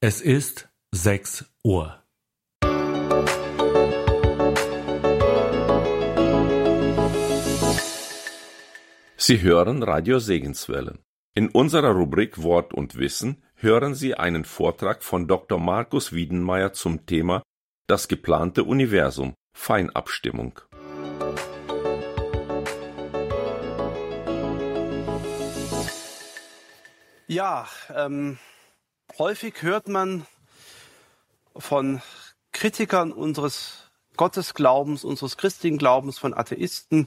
Es ist 6 Uhr. Sie hören Radio Segenswellen. In unserer Rubrik Wort und Wissen hören Sie einen Vortrag von Dr. Markus Wiedenmeier zum Thema Das geplante Universum, Feinabstimmung. Ja, häufig hört man von Kritikern unseres Gottesglaubens, unseres christlichen Glaubens, von Atheisten,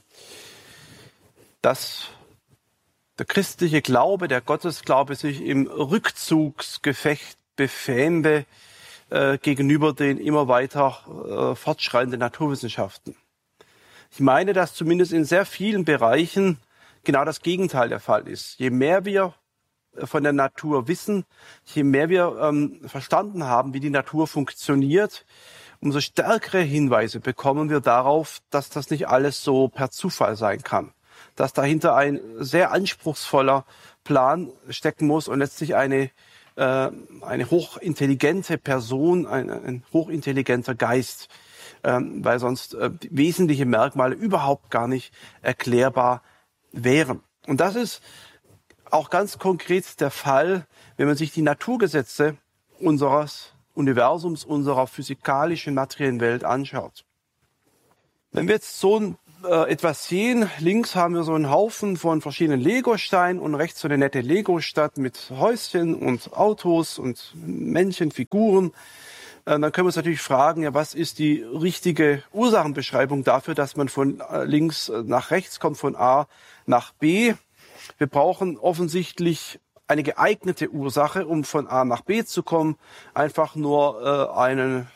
dass der christliche Glaube, der Gottesglaube sich im Rückzugsgefecht befände gegenüber den immer weiter fortschreitenden Naturwissenschaften. Ich meine, dass zumindest in sehr vielen Bereichen genau das Gegenteil der Fall ist. Je mehr wir von der Natur wissen, je mehr wir verstanden haben, wie die Natur funktioniert, umso stärkere Hinweise bekommen wir darauf, dass das nicht alles so per Zufall sein kann. Dass dahinter ein sehr anspruchsvoller Plan stecken muss und letztlich eine hochintelligente Person, ein hochintelligenter Geist, weil sonst wesentliche Merkmale überhaupt gar nicht erklärbar wären. Und das ist auch ganz konkret der Fall, wenn man sich die Naturgesetze unseres Universums, unserer physikalischen, materiellen Welt anschaut. Wenn wir jetzt so etwas sehen, links haben wir so einen Haufen von verschiedenen Legosteinen und rechts so eine nette Lego-Stadt mit Häuschen und Autos und Männchen, Figuren. Dann können wir uns natürlich fragen, ja, was ist die richtige Ursachenbeschreibung dafür, dass man von links nach rechts kommt, von A nach B. Wir brauchen offensichtlich eine geeignete Ursache, um von A nach B zu kommen. Einfach nur einen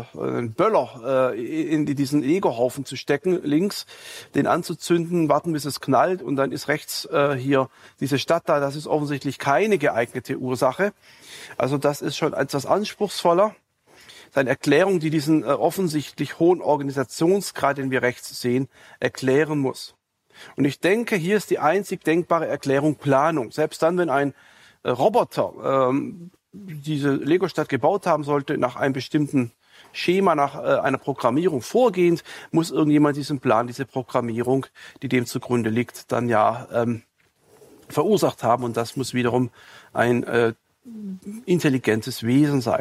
Böller in diesen Lego-Haufen zu stecken, links, den anzuzünden, warten, bis es knallt und dann ist rechts hier diese Stadt da. Das ist offensichtlich keine geeignete Ursache. Also das ist schon etwas anspruchsvoller. Das ist eine Erklärung, die diesen offensichtlich hohen Organisationsgrad, den wir rechts sehen, erklären muss. Und ich denke, hier ist die einzig denkbare Erklärung Planung. Selbst dann, wenn ein Roboter diese Lego-Stadt gebaut haben sollte, nach einem bestimmten Schema, nach einer Programmierung vorgehend, muss irgendjemand diesen Plan, diese Programmierung, die dem zugrunde liegt, dann ja verursacht haben. Und das muss wiederum ein intelligentes Wesen sein.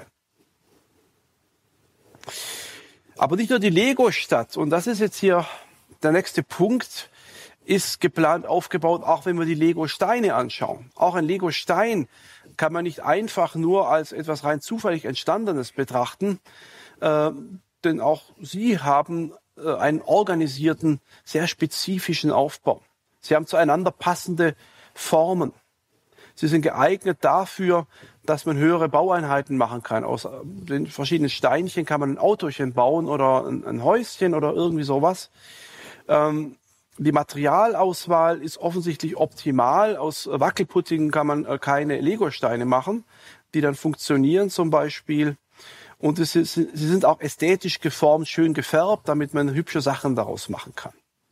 Aber nicht nur die Lego-Stadt, und das ist jetzt hier der nächste Punkt, ist geplant aufgebaut, auch wenn wir die Lego-Steine anschauen. Auch ein Lego-Stein kann man nicht einfach nur als etwas rein zufällig Entstandenes betrachten, denn auch sie haben einen organisierten, sehr spezifischen Aufbau. Sie haben zueinander passende Formen. Sie sind geeignet dafür, dass man höhere Baueinheiten machen kann. Aus den verschiedenen Steinchen kann man ein Autochen bauen oder ein Häuschen oder irgendwie sowas. Die Materialauswahl ist offensichtlich optimal. Aus Wackelpudding kann man keine Lego-Steine machen, die dann funktionieren zum Beispiel. Und sie sind auch ästhetisch geformt, schön gefärbt, damit man hübsche Sachen daraus machen kann.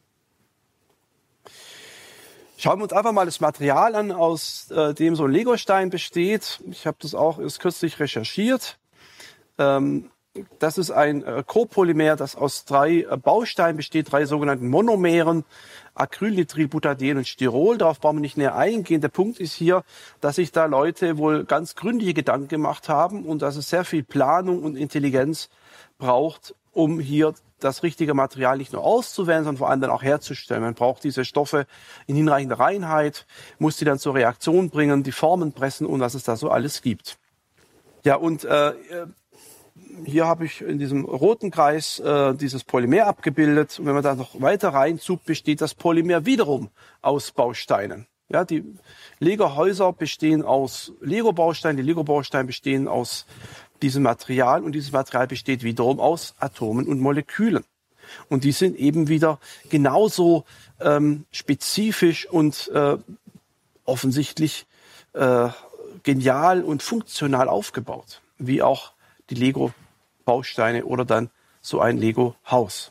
Schauen wir uns einfach mal das Material an, aus dem so ein Lego-Stein besteht. Ich habe das auch erst kürzlich recherchiert. Das ist ein Copolymer, das aus 3 Bausteinen besteht, 3 sogenannten Monomeren, Acrylnitrilbutadien und Styrol. Darauf brauchen wir nicht näher eingehen. Der Punkt ist hier, dass sich da Leute wohl ganz gründliche Gedanken gemacht haben und dass es sehr viel Planung und Intelligenz braucht, um hier das richtige Material nicht nur auszuwählen, sondern vor allem dann auch herzustellen. Man braucht diese Stoffe in hinreichender Reinheit, muss die dann zur Reaktion bringen, die Formen pressen und was es da so alles gibt. Ja, und hier habe ich in diesem roten Kreis dieses Polymer abgebildet. Und wenn man da noch weiter reinzoomt, besteht das Polymer wiederum aus Bausteinen. Ja, die Lego-Häuser bestehen aus Lego-Bausteinen, die Lego-Bausteine bestehen aus diesem Material und dieses Material besteht wiederum aus Atomen und Molekülen. Und die sind eben wieder genauso spezifisch und offensichtlich genial und funktional aufgebaut, wie auch die Lego-Bausteine oder dann so ein Lego-Haus.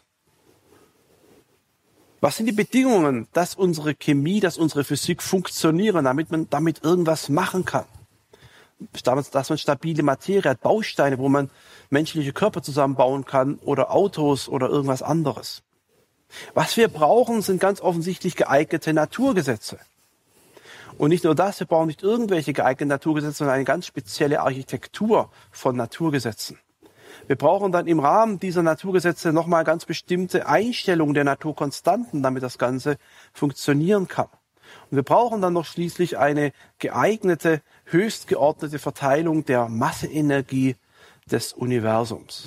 Was sind die Bedingungen, dass unsere Chemie, dass unsere Physik funktionieren, damit man damit irgendwas machen kann? dass man stabile Materie hat, Bausteine, wo man menschliche Körper zusammenbauen kann oder Autos oder irgendwas anderes. Was wir brauchen, sind ganz offensichtlich geeignete Naturgesetze. Und nicht nur das, wir brauchen nicht irgendwelche geeigneten Naturgesetze, sondern eine ganz spezielle Architektur von Naturgesetzen. Wir brauchen dann im Rahmen dieser Naturgesetze nochmal ganz bestimmte Einstellungen der Naturkonstanten, damit das Ganze funktionieren kann. Und wir brauchen dann noch schließlich eine geeignete, höchst geordnete Verteilung der Masseenergie des Universums.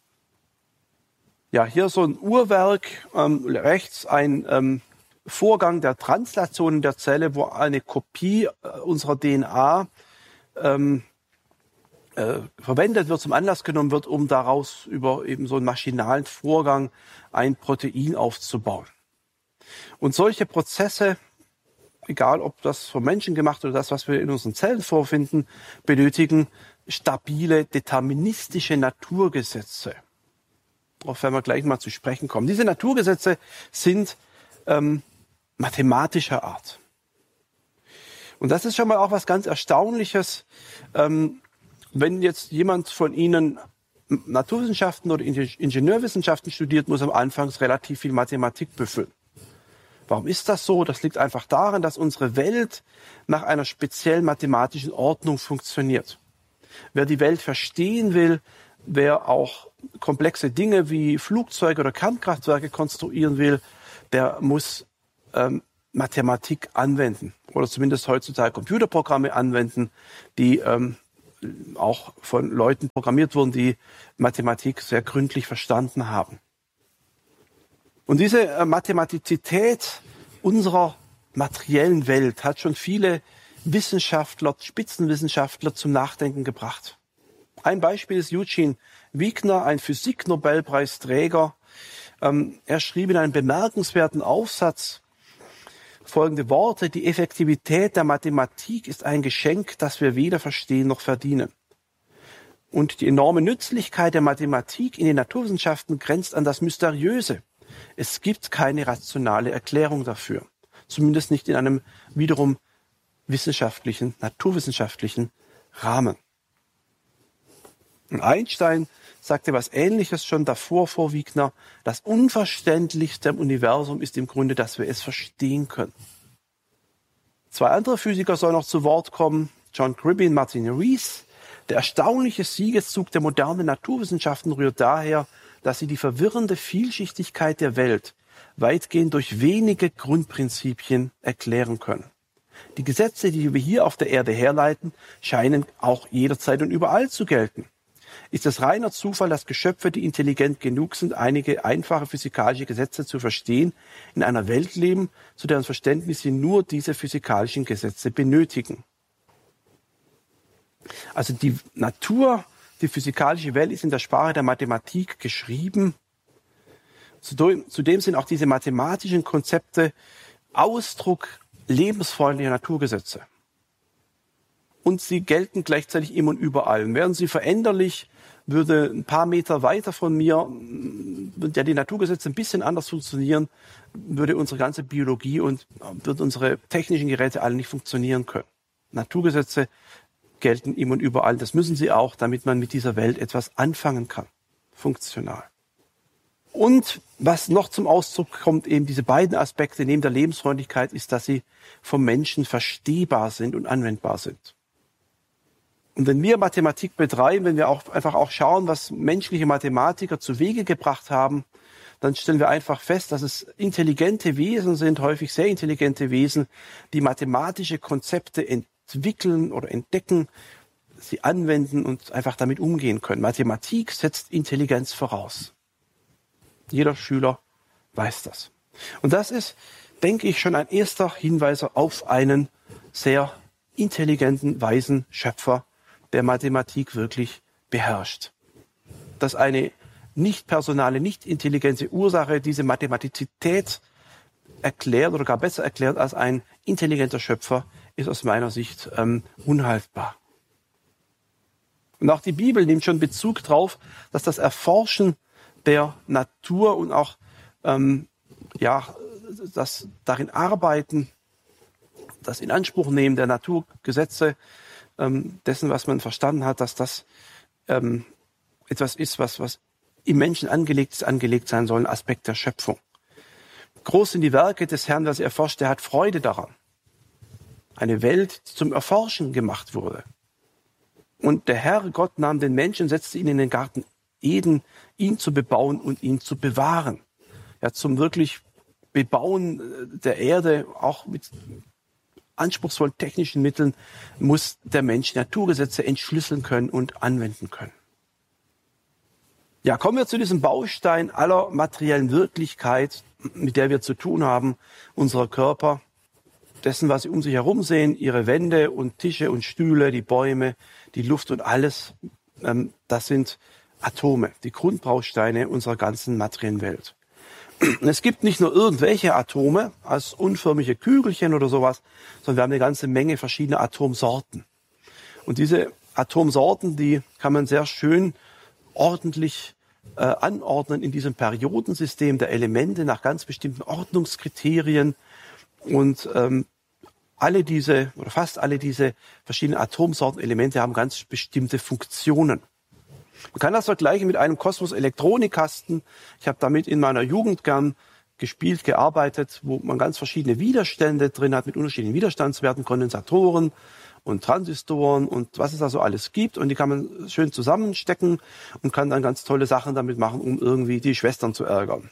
Ja, hier so ein Uhrwerk, rechts ein Vorgang der Translation in der Zelle, wo eine Kopie unserer DNA verwendet wird, zum Anlass genommen wird, um daraus über eben so einen maschinalen Vorgang ein Protein aufzubauen. Und solche Prozesse, egal ob das vom Menschen gemacht oder das, was wir in unseren Zellen vorfinden, benötigen stabile, deterministische Naturgesetze. Darauf werden wir gleich mal zu sprechen kommen. Diese Naturgesetze sind mathematischer Art. Und das ist schon mal auch was ganz Erstaunliches. Wenn jetzt jemand von Ihnen Naturwissenschaften oder Ingenieurwissenschaften studiert, muss am Anfang relativ viel Mathematik büffeln. Warum ist das so? Das liegt einfach daran, dass unsere Welt nach einer speziellen mathematischen Ordnung funktioniert. Wer die Welt verstehen will, wer auch komplexe Dinge wie Flugzeuge oder Kernkraftwerke konstruieren will, der muss Mathematik anwenden oder zumindest heutzutage Computerprogramme anwenden, die auch von Leuten programmiert wurden, die Mathematik sehr gründlich verstanden haben. Und diese Mathematizität unserer materiellen Welt hat schon viele Wissenschaftler, Spitzenwissenschaftler zum Nachdenken gebracht. Ein Beispiel ist Eugene Wigner, ein Physik-Nobelpreisträger. Er schrieb in einem bemerkenswerten Aufsatz folgende Worte: Die Effektivität der Mathematik ist ein Geschenk, das wir weder verstehen noch verdienen. Und die enorme Nützlichkeit der Mathematik in den Naturwissenschaften grenzt an das Mysteriöse. Es gibt keine rationale Erklärung dafür. Zumindest nicht in einem wiederum wissenschaftlichen, naturwissenschaftlichen Rahmen. Und Einstein sagte was Ähnliches schon davor vor Wigner: Das Unverständlichste im Universum ist im Grunde, dass wir es verstehen können. Zwei andere Physiker sollen noch zu Wort kommen: John Cribby und Martin Rees. Der erstaunliche Siegeszug der modernen Naturwissenschaften rührt daher, dass sie die verwirrende Vielschichtigkeit der Welt weitgehend durch wenige Grundprinzipien erklären können. Die Gesetze, die wir hier auf der Erde herleiten, scheinen auch jederzeit und überall zu gelten. Ist es reiner Zufall, dass Geschöpfe, die intelligent genug sind, einige einfache physikalische Gesetze zu verstehen, in einer Welt leben, zu deren Verständnis sie nur diese physikalischen Gesetze benötigen? Also die Natur, die physikalische Welt ist in der Sprache der Mathematik geschrieben. Zudem sind auch diese mathematischen Konzepte Ausdruck lebensfreundlicher Naturgesetze. Und sie gelten gleichzeitig immer und überall. Und wären sie veränderlich, würde ein paar Meter weiter von mir, ja, die Naturgesetze ein bisschen anders funktionieren, würde unsere ganze Biologie und würden unsere technischen Geräte alle nicht funktionieren können. Naturgesetze gelten immer und überall. Das müssen sie auch, damit man mit dieser Welt etwas anfangen kann. Funktional. Und was noch zum Ausdruck kommt, eben diese beiden Aspekte neben der Lebensfreundlichkeit, ist, dass sie vom Menschen verstehbar sind und anwendbar sind. Und wenn wir Mathematik betreiben, wenn wir auch einfach auch schauen, was menschliche Mathematiker zu Wege gebracht haben, dann stellen wir einfach fest, dass es intelligente Wesen sind, häufig sehr intelligente Wesen, die mathematische Konzepte entwickeln oder entdecken, sie anwenden und einfach damit umgehen können. Mathematik setzt Intelligenz voraus. Jeder Schüler weiß das. Und das ist, denke ich, schon ein erster Hinweis auf einen sehr intelligenten, weisen Schöpfer, der Mathematik wirklich beherrscht. Dass eine nicht personale, nicht intelligente Ursache diese Mathematizität erklärt oder gar besser erklärt als ein intelligenter Schöpfer, ist aus meiner Sicht unhaltbar. Und auch die Bibel nimmt schon Bezug darauf, dass das Erforschen der Natur und auch das darin Arbeiten, das Inanspruchnehmen der Naturgesetze dessen, was man verstanden hat, dass das etwas ist, was im Menschen angelegt sein soll, ein Aspekt der Schöpfung. Groß sind die Werke des Herrn, was er erforscht, er hat Freude daran. Eine Welt, die zum Erforschen gemacht wurde. Und der Herr Gott nahm den Menschen, setzte ihn in den Garten Eden, ihn zu bebauen und ihn zu bewahren. Ja, zum wirklich Bebauen der Erde, auch mit anspruchsvollen technischen Mitteln, muss der Mensch Naturgesetze entschlüsseln können und anwenden können. Ja, kommen wir zu diesem Baustein aller materiellen Wirklichkeit, mit der wir zu tun haben, unserer Körper, dessen, was Sie um sich herum sehen, Ihre Wände und Tische und Stühle, die Bäume, die Luft und alles, das sind Atome, die Grundbausteine unserer ganzen materiellen Welt. Und es gibt nicht nur irgendwelche Atome als unförmige Kügelchen oder sowas, sondern wir haben eine ganze Menge verschiedener Atomsorten. Und diese Atomsorten, die kann man sehr schön ordentlich anordnen in diesem Periodensystem der Elemente nach ganz bestimmten Ordnungskriterien. Und alle diese oder fast alle diese verschiedenen Atomsorten, Elemente haben ganz bestimmte Funktionen. Man kann das vergleichen mit einem Kosmos-Elektronikkasten. Ich habe damit in meiner Jugend gern gespielt, gearbeitet, wo man ganz verschiedene Widerstände drin hat mit unterschiedlichen Widerstandswerten, Kondensatoren und Transistoren und was es da so alles gibt. Und die kann man schön zusammenstecken und kann dann ganz tolle Sachen damit machen, um irgendwie die Schwestern zu ärgern.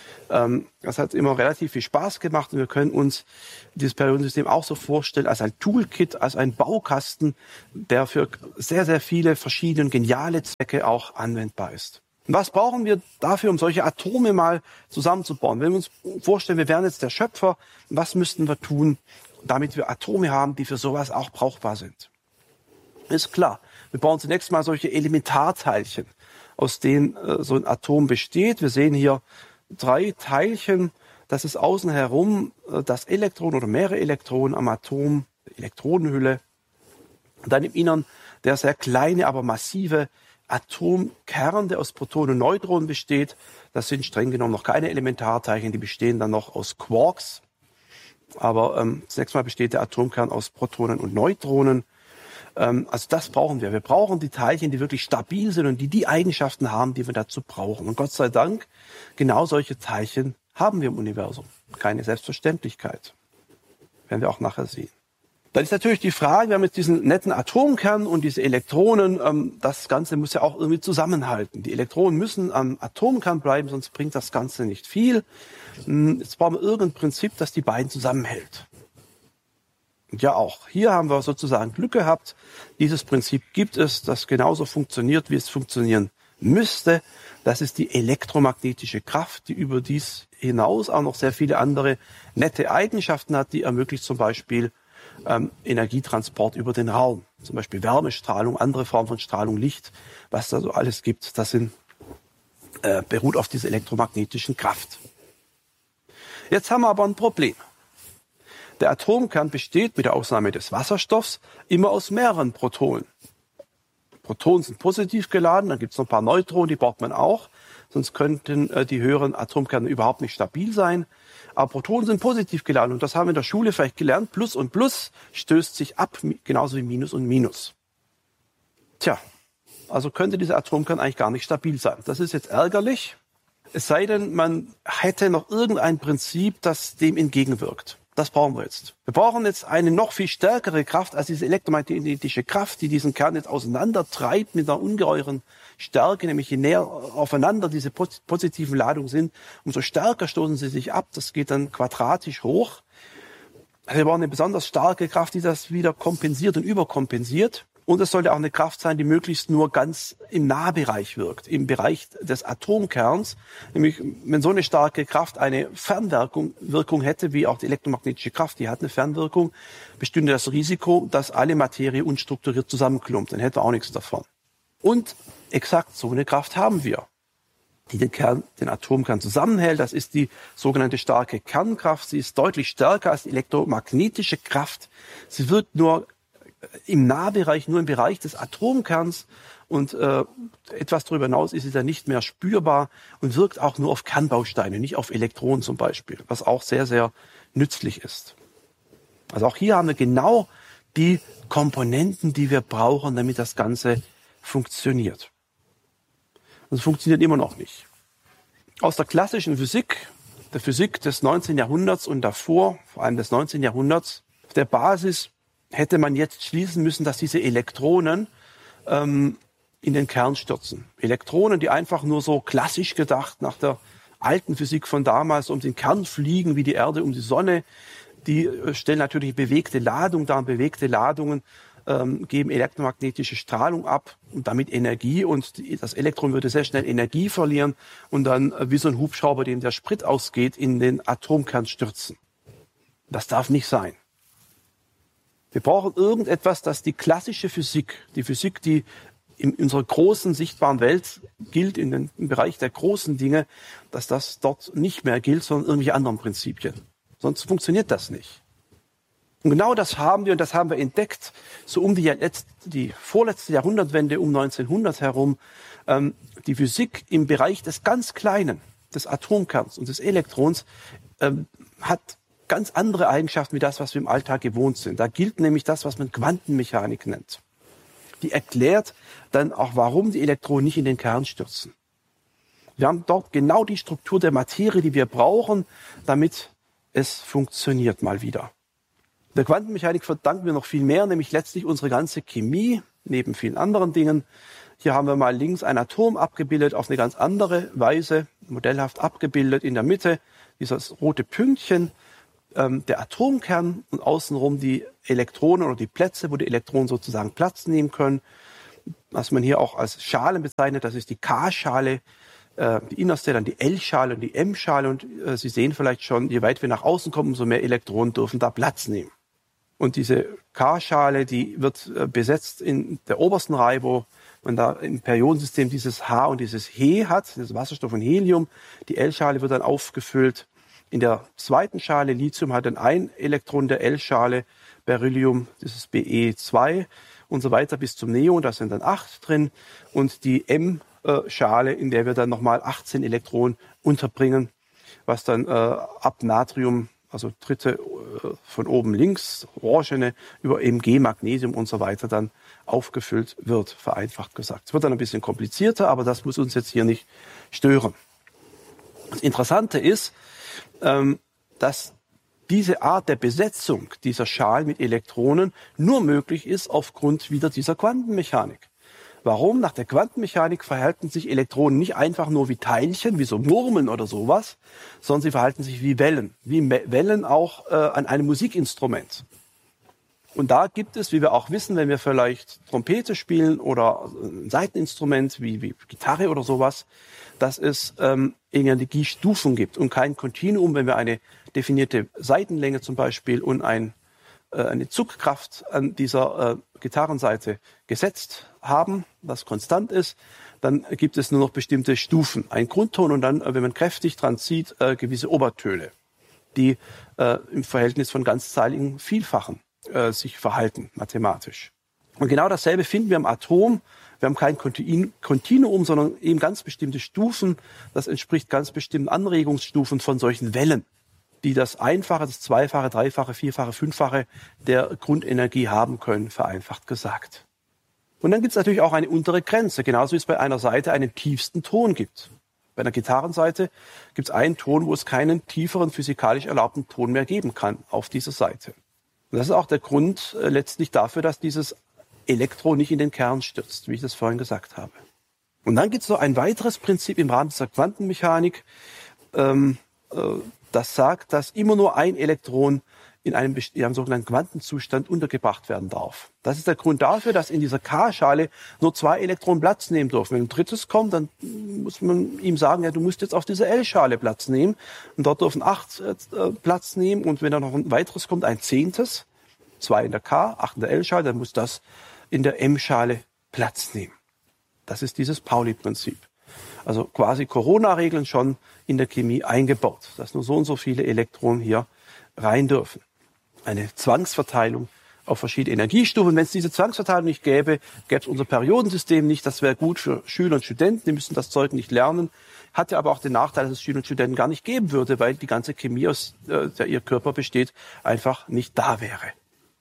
Das hat immer relativ viel Spaß gemacht und wir können uns dieses Periodensystem auch so vorstellen als ein Toolkit, als ein Baukasten, der für sehr, sehr viele verschiedene geniale Zwecke auch anwendbar ist. Und was brauchen wir dafür, um solche Atome mal zusammenzubauen? Wenn wir uns vorstellen, wir wären jetzt der Schöpfer, was müssten wir tun, damit wir Atome haben, die für sowas auch brauchbar sind? Ist klar, wir brauchen zunächst mal solche Elementarteilchen, aus denen so ein Atom besteht. Wir sehen hier 3 Teilchen, das ist außen herum das Elektron oder mehrere Elektronen am Atom, Elektronenhülle. Und dann im Innern der sehr kleine, aber massive Atomkern, der aus Protonen und Neutronen besteht. Das sind streng genommen noch keine Elementarteilchen, die bestehen dann noch aus Quarks. Aber zunächst mal besteht der Atomkern aus Protonen und Neutronen. Also das brauchen wir. Wir brauchen die Teilchen, die wirklich stabil sind und die Eigenschaften haben, die wir dazu brauchen. Und Gott sei Dank, genau solche Teilchen haben wir im Universum. Keine Selbstverständlichkeit. Werden wir auch nachher sehen. Dann ist natürlich die Frage, wir haben jetzt diesen netten Atomkern und diese Elektronen, das Ganze muss ja auch irgendwie zusammenhalten. Die Elektronen müssen am Atomkern bleiben, sonst bringt das Ganze nicht viel. Jetzt brauchen wir irgendein Prinzip, das die beiden zusammenhält. Und ja auch, hier haben wir sozusagen Glück gehabt. Dieses Prinzip gibt es, das genauso funktioniert, wie es funktionieren müsste. Das ist die elektromagnetische Kraft, die über dies hinaus auch noch sehr viele andere nette Eigenschaften hat. Die ermöglicht zum Beispiel Energietransport über den Raum. Zum Beispiel Wärmestrahlung, andere Formen von Strahlung, Licht, was da so alles gibt. Das beruht auf dieser elektromagnetischen Kraft. Jetzt haben wir aber ein Problem. Der Atomkern besteht, mit der Ausnahme des Wasserstoffs, immer aus mehreren Protonen. Protonen sind positiv geladen, dann gibt es noch ein paar Neutronen, die braucht man auch. Sonst könnten die höheren Atomkerne überhaupt nicht stabil sein. Aber Protonen sind positiv geladen und das haben wir in der Schule vielleicht gelernt. Plus und Plus stößt sich ab, genauso wie Minus und Minus. Tja, also könnte dieser Atomkern eigentlich gar nicht stabil sein. Das ist jetzt ärgerlich, es sei denn, man hätte noch irgendein Prinzip, das dem entgegenwirkt. Das brauchen wir jetzt. Wir brauchen jetzt eine noch viel stärkere Kraft als diese elektromagnetische Kraft, die diesen Kern jetzt auseinandertreibt mit einer ungeheuren Stärke, nämlich je näher aufeinander diese positiven Ladungen sind, umso stärker stoßen sie sich ab. Das geht dann quadratisch hoch. Also wir brauchen eine besonders starke Kraft, die das wieder kompensiert und überkompensiert. Und es sollte auch eine Kraft sein, die möglichst nur ganz im Nahbereich wirkt, im Bereich des Atomkerns. Nämlich, wenn so eine starke Kraft eine Fernwirkung hätte, wie auch die elektromagnetische Kraft, die hat eine Fernwirkung, bestünde das Risiko, dass alle Materie unstrukturiert zusammenklumpt. Dann hätten wir auch nichts davon. Und exakt so eine Kraft haben wir, die den Atomkern zusammenhält. Das ist die sogenannte starke Kernkraft. Sie ist deutlich stärker als die elektromagnetische Kraft. Sie wirkt nur im Nahbereich, nur im Bereich des Atomkerns und etwas darüber hinaus ist sie dann nicht mehr spürbar und wirkt auch nur auf Kernbausteine, nicht auf Elektronen zum Beispiel, was auch sehr, sehr nützlich ist. Also auch hier haben wir genau die Komponenten, die wir brauchen, damit das Ganze funktioniert. Und es funktioniert immer noch nicht. Aus der klassischen Physik, der Physik des 19. Jahrhunderts und davor, vor allem des 19. Jahrhunderts, auf der Basis hätte man jetzt schließen müssen, dass diese Elektronen in den Kern stürzen. Elektronen, die einfach nur so klassisch gedacht nach der alten Physik von damals um den Kern fliegen, wie die Erde um die Sonne, die stellen natürlich bewegte Ladung dar. Bewegte Ladungen geben elektromagnetische Strahlung ab und damit Energie. Und das Elektron würde sehr schnell Energie verlieren und dann wie so ein Hubschrauber, dem der Sprit ausgeht, in den Atomkern stürzen. Das darf nicht sein. Wir brauchen irgendetwas, das die klassische Physik, die Physik, die in unserer großen sichtbaren Welt gilt, im Bereich der großen Dinge, dass das dort nicht mehr gilt, sondern irgendwelche anderen Prinzipien. Sonst funktioniert das nicht. Und genau das haben wir, und das haben wir entdeckt, so um die vorletzte Jahrhundertwende, um 1900 herum, die Physik im Bereich des ganz Kleinen, des Atomkerns und des Elektrons, hat ganz andere Eigenschaften wie das, was wir im Alltag gewohnt sind. Da gilt nämlich das, was man Quantenmechanik nennt. Die erklärt dann auch, warum die Elektronen nicht in den Kern stürzen. Wir haben dort genau die Struktur der Materie, die wir brauchen, damit es funktioniert mal wieder. Der Quantenmechanik verdanken wir noch viel mehr, nämlich letztlich unsere ganze Chemie, neben vielen anderen Dingen. Hier haben wir mal links ein Atom abgebildet auf eine ganz andere Weise, modellhaft abgebildet. In der Mitte dieses rote Pünktchen, der Atomkern und außenrum die Elektronen oder die Plätze, wo die Elektronen sozusagen Platz nehmen können. Was man hier auch als Schalen bezeichnet, das ist die K-Schale, die innerste, dann die L-Schale und die M-Schale. Und Sie sehen vielleicht schon, je weit wir nach außen kommen, umso mehr Elektronen dürfen da Platz nehmen. Und diese K-Schale, die wird besetzt in der obersten Reihe, wo man da im Periodensystem dieses H und dieses He hat, das Wasserstoff und Helium. Die L-Schale wird dann aufgefüllt. In der zweiten Schale, Lithium hat dann ein Elektron der L-Schale, Beryllium, das ist Be2 und so weiter bis zum Neon, da sind dann 8 drin. Und die M-Schale, in der wir dann nochmal 18 Elektronen unterbringen, was dann ab Natrium, also dritte von oben links, orangene, über Mg, Magnesium und so weiter dann aufgefüllt wird, vereinfacht gesagt. Es wird dann ein bisschen komplizierter, aber das muss uns jetzt hier nicht stören. Das Interessante ist, dass diese Art der Besetzung dieser Schalen mit Elektronen nur möglich ist aufgrund wieder dieser Quantenmechanik. Warum? Nach der Quantenmechanik verhalten sich Elektronen nicht einfach nur wie Teilchen, wie so Murmeln oder sowas, sondern sie verhalten sich wie Wellen. Wie Wellen auch an einem Musikinstrument. Und da gibt es, wie wir auch wissen, wenn wir vielleicht Trompete spielen oder ein Saiteninstrument wie Gitarre oder sowas, dass es Energiestufen gibt und kein Kontinuum, wenn wir eine definierte Saitenlänge zum Beispiel und eine Zugkraft an dieser Gitarrenseite gesetzt haben, das konstant ist, dann gibt es nur noch bestimmte Stufen. Ein Grundton und dann, wenn man kräftig dran zieht, gewisse Obertöne, die im Verhältnis von ganzzahligen Vielfachen sich verhalten, mathematisch. Und genau dasselbe finden wir im Atom. Wir haben kein Kontinuum, sondern eben ganz bestimmte Stufen. Das entspricht ganz bestimmten Anregungsstufen von solchen Wellen, die das Einfache, das Zweifache, Dreifache, Vierfache, Fünffache der Grundenergie haben können, vereinfacht gesagt. Und dann gibt es natürlich auch eine untere Grenze, genauso wie es bei einer Seite einen tiefsten Ton gibt. Bei einer Gitarrenseite gibt es einen Ton, wo es keinen tieferen physikalisch erlaubten Ton mehr geben kann auf dieser Seite. Und das ist auch der Grund letztlich dafür, dass dieses Elektron nicht in den Kern stürzt, wie ich das vorhin gesagt habe. Und dann gibt es noch ein weiteres Prinzip im Rahmen dieser Quantenmechanik, das sagt, dass immer nur ein Elektron in einem sogenannten Quantenzustand untergebracht werden darf. Das ist der Grund dafür, dass in dieser K-Schale nur 2 Elektronen Platz nehmen dürfen. Wenn ein drittes kommt, dann muss man ihm sagen, ja, du musst jetzt auf dieser L-Schale Platz nehmen. Und dort dürfen 8 Platz nehmen. Und wenn da noch ein weiteres kommt, ein 10., 2 in der K, 8 in der L-Schale, dann muss das in der M-Schale Platz nehmen. Das ist dieses Pauli-Prinzip. Also quasi Corona-Regeln schon in der Chemie eingebaut, dass nur so und so viele Elektronen hier rein dürfen. Eine Zwangsverteilung auf verschiedene Energiestufen. Wenn es diese Zwangsverteilung nicht gäbe, gäbe es unser Periodensystem nicht. Das wäre gut für Schüler und Studenten, die müssen das Zeug nicht lernen. Hat ja aber auch den Nachteil, dass es Schüler und Studenten gar nicht geben würde, weil die ganze Chemie, aus der ihr Körper besteht, einfach nicht da wäre.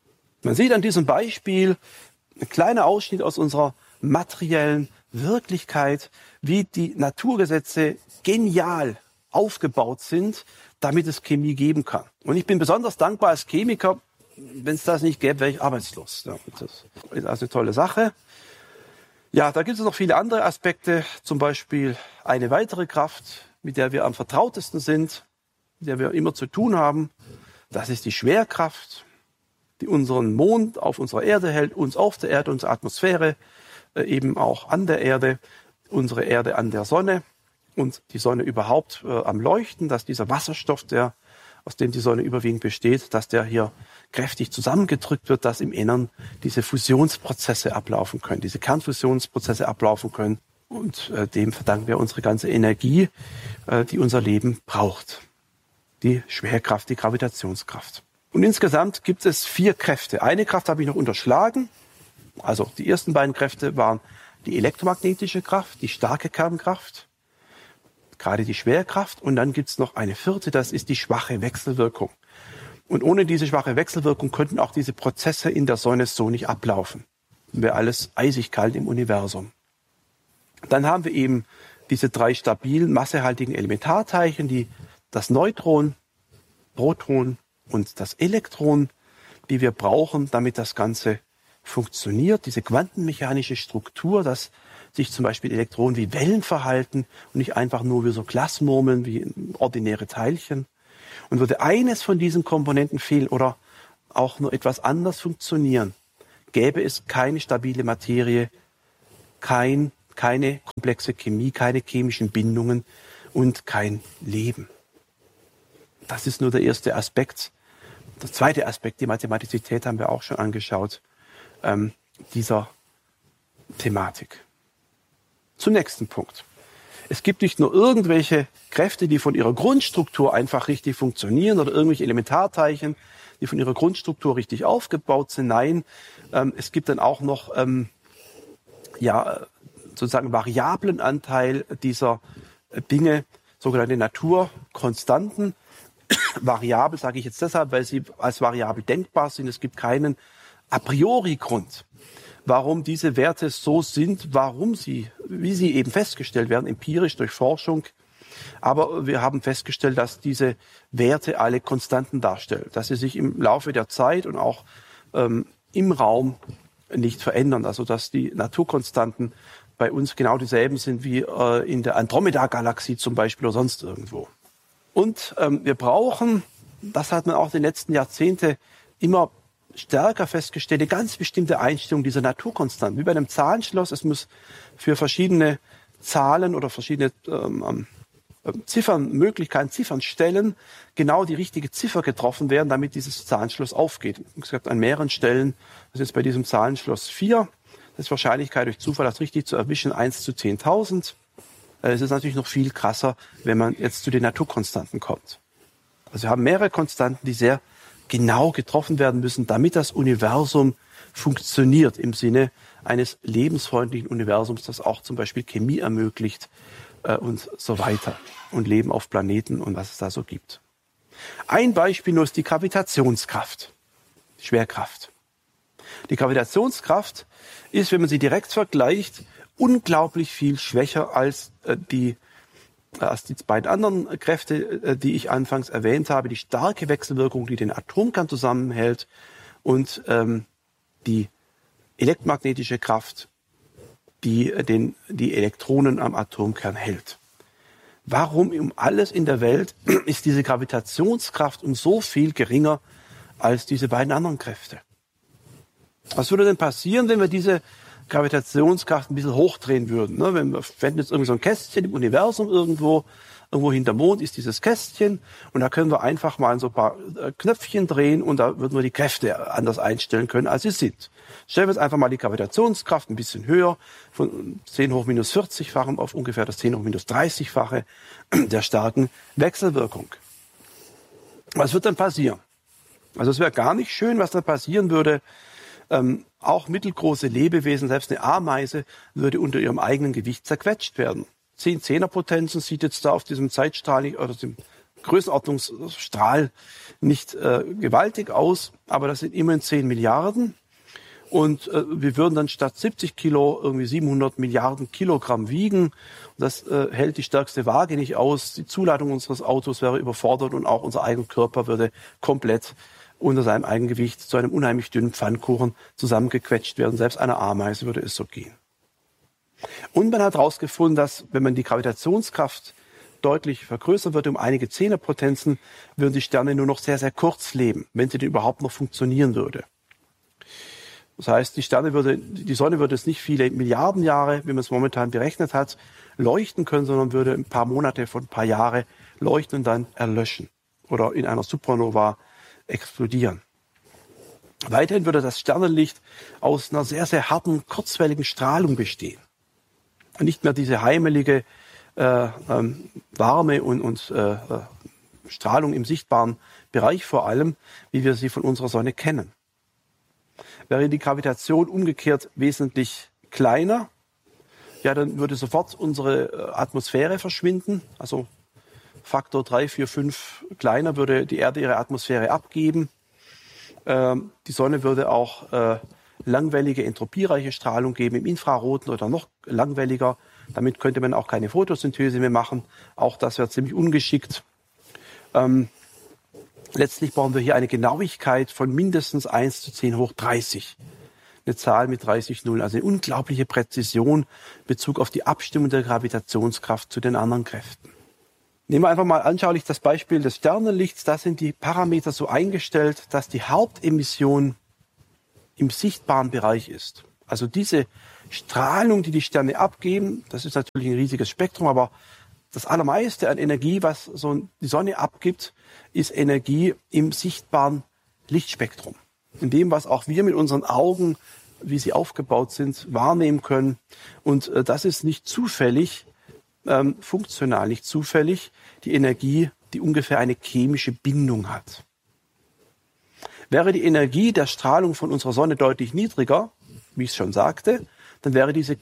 Man sieht an diesem Beispiel ein kleiner Ausschnitt aus unserer materiellen Wirklichkeit, wie die Naturgesetze genial aufgebaut sind, damit es Chemie geben kann. Und ich bin besonders dankbar als Chemiker. Wenn es das nicht gäbe, wäre ich arbeitslos. Ja, das ist also eine tolle Sache. Ja, da gibt es noch viele andere Aspekte, zum Beispiel eine weitere Kraft, mit der wir am vertrautesten sind, mit der wir immer zu tun haben. Das ist die Schwerkraft, die unseren Mond auf unserer Erde hält, uns auf der Erde, unsere Atmosphäre eben auch an der Erde, unsere Erde an der Sonne und die Sonne überhaupt am Leuchten, dass dieser Wasserstoff, aus dem die Sonne überwiegend besteht, dass der hier kräftig zusammengedrückt wird, dass im Innern diese Fusionsprozesse ablaufen können, diese Kernfusionsprozesse ablaufen können. Und dem verdanken wir unsere ganze Energie, die unser Leben braucht. Die Schwerkraft, die Gravitationskraft. Und insgesamt gibt es 4 Kräfte. Eine Kraft habe ich noch unterschlagen. Also die ersten beiden Kräfte waren die elektromagnetische Kraft, die starke Kernkraft, gerade die Schwerkraft. Und dann gibt es noch eine 4., das ist die schwache Wechselwirkung. Und ohne diese schwache Wechselwirkung könnten auch diese Prozesse in der Sonne so nicht ablaufen. Wäre alles eisig kalt im Universum. Dann haben wir eben diese 3 stabilen, massehaltigen Elementarteilchen, das Neutron, Proton und das Elektron, die wir brauchen, damit das Ganze funktioniert. Diese quantenmechanische Struktur, dass sich zum Beispiel Elektronen wie Wellen verhalten und nicht einfach nur wie so Glasmurmeln, wie ordinäre Teilchen. Und würde eines von diesen Komponenten fehlen oder auch nur etwas anders funktionieren, gäbe es keine stabile Materie, keine komplexe Chemie, keine chemischen Bindungen und kein Leben. Das ist nur der erste Aspekt. Der zweite Aspekt, die Mathematizität, haben wir auch schon angeschaut, dieser Thematik. Zum nächsten Punkt. Es gibt nicht nur irgendwelche Kräfte, die von ihrer Grundstruktur einfach richtig funktionieren oder irgendwelche Elementarteilchen, die von ihrer Grundstruktur richtig aufgebaut sind. Nein, es gibt dann auch noch sozusagen variablen Anteil dieser Dinge, sogenannte Naturkonstanten. Variabel sage ich jetzt deshalb, weil sie als variabel denkbar sind. Es gibt keinen a priori Grund, warum diese Werte so sind, wie sie eben festgestellt werden, empirisch durch Forschung. Aber wir haben festgestellt, dass diese Werte alle Konstanten darstellen, dass sie sich im Laufe der Zeit und auch im Raum nicht verändern. Also dass die Naturkonstanten bei uns genau dieselben sind wie in der Andromeda-Galaxie zum Beispiel oder sonst irgendwo. Und wir brauchen, das hat man auch in den letzten Jahrzehnten immer stärker festgestellt, eine ganz bestimmte Einstellung dieser Naturkonstanten. Wie bei einem Zahlenschloss, es muss für verschiedene Zahlen oder verschiedene Ziffernstellen genau die richtige Ziffer getroffen werden, damit dieses Zahlenschloss aufgeht. Wie gesagt, an mehreren Stellen, das ist jetzt bei diesem Zahlenschloss 4, das ist Wahrscheinlichkeit durch Zufall, das richtig zu erwischen, 1 zu 10.000. Es ist natürlich noch viel krasser, wenn man jetzt zu den Naturkonstanten kommt. Also wir haben mehrere Konstanten, die sehr genau getroffen werden müssen, damit das Universum funktioniert im Sinne eines lebensfreundlichen Universums, das auch zum Beispiel Chemie ermöglicht und so weiter und Leben auf Planeten und was es da so gibt. Ein Beispiel nur ist die Gravitationskraft, die Schwerkraft. Die Gravitationskraft ist, wenn man sie direkt vergleicht, unglaublich viel schwächer als die beiden anderen Kräfte, die ich anfangs erwähnt habe, die starke Wechselwirkung, die den Atomkern zusammenhält und die elektromagnetische Kraft, die Elektronen am Atomkern hält. Warum um alles in der Welt ist diese Gravitationskraft um so viel geringer als diese beiden anderen Kräfte? Was würde denn passieren, wenn wir diese Gravitationskraft ein bisschen hochdrehen würden? Ne? Wenn wir fänden jetzt irgendwie so ein Kästchen im Universum irgendwo hinterm Mond ist dieses Kästchen und da können wir einfach mal so ein paar Knöpfchen drehen und da würden wir die Kräfte anders einstellen können, als sie sind. Stellen wir jetzt einfach mal die Gravitationskraft ein bisschen höher, von 10 hoch minus 40-fachen auf ungefähr das 10 hoch minus 30-fache der starken Wechselwirkung. Was wird dann passieren? Also es wäre gar nicht schön, was dann passieren würde. Auch mittelgroße Lebewesen, selbst eine Ameise, würde unter ihrem eigenen Gewicht zerquetscht werden. 10 Zehnerpotenzen sieht jetzt da auf diesem Zeitstrahl oder dem Größenordnungsstrahl nicht gewaltig aus, aber das sind immerhin 10 Milliarden. Und wir würden dann statt 70 Kilo irgendwie 700 Milliarden Kilogramm wiegen. Das hält die stärkste Waage nicht aus. Die Zuladung unseres Autos wäre überfordert und auch unser eigener Körper würde komplett unter seinem Eigengewicht zu einem unheimlich dünnen Pfannkuchen zusammengequetscht werden. Selbst einer Ameise würde es so gehen. Und man hat herausgefunden, dass wenn man die Gravitationskraft deutlich vergrößern würde, um einige Zehnerpotenzen, würden die Sterne nur noch sehr, sehr kurz leben, wenn sie denn überhaupt noch funktionieren würde. Das heißt, die Sonne würde es nicht viele Milliarden Jahre, wie man es momentan berechnet hat, leuchten können, sondern würde ein paar Monate von ein paar Jahre leuchten und dann erlöschen oder in einer Supernova explodieren. Weiterhin würde das Sternenlicht aus einer sehr, sehr harten, kurzwelligen Strahlung bestehen. Und nicht mehr diese heimelige Warme und Strahlung im sichtbaren Bereich vor allem, wie wir sie von unserer Sonne kennen. Wäre die Gravitation umgekehrt wesentlich kleiner, ja, dann würde sofort unsere Atmosphäre verschwinden. Also Faktor 3, 4, 5 kleiner würde die Erde ihre Atmosphäre abgeben. Die Sonne würde auch langwellige, entropiereiche Strahlung geben im Infraroten oder noch langwelliger. Damit könnte man auch keine Photosynthese mehr machen. Auch das wäre ziemlich ungeschickt. Letztlich brauchen wir hier eine Genauigkeit von mindestens 1 zu 10 hoch 30. Eine Zahl mit 30 Nullen. Also eine unglaubliche Präzision in Bezug auf die Abstimmung der Gravitationskraft zu den anderen Kräften. Nehmen wir einfach mal anschaulich das Beispiel des Sternenlichts. Da sind die Parameter so eingestellt, dass die Hauptemission im sichtbaren Bereich ist. Also diese Strahlung, die die Sterne abgeben, das ist natürlich ein riesiges Spektrum, aber das allermeiste an Energie, was so die Sonne abgibt, ist Energie im sichtbaren Lichtspektrum. In dem, was auch wir mit unseren Augen, wie sie aufgebaut sind, wahrnehmen können. Und das ist nicht zufällig, funktional nicht zufällig, die Energie, die ungefähr eine chemische Bindung hat. Wäre die Energie der Strahlung von unserer Sonne deutlich niedriger, wie ich es schon sagte, dann wäre diese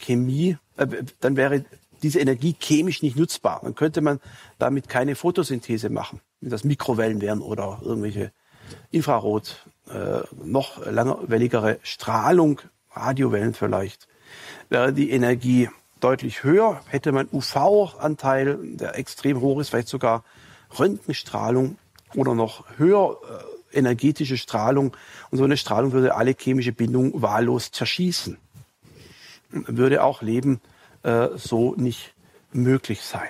Energie chemisch nicht nutzbar. Dann könnte man damit keine Photosynthese machen, wenn das Mikrowellen wären oder irgendwelche Infrarot, noch langwelligere Strahlung, Radiowellen vielleicht. Wäre die Energie deutlich höher, hätte man UV-Anteil, der extrem hoch ist, vielleicht sogar Röntgenstrahlung oder noch höher energetische Strahlung. Und so eine Strahlung würde alle chemische Bindung wahllos zerschießen. Würde auch Leben so nicht möglich sein.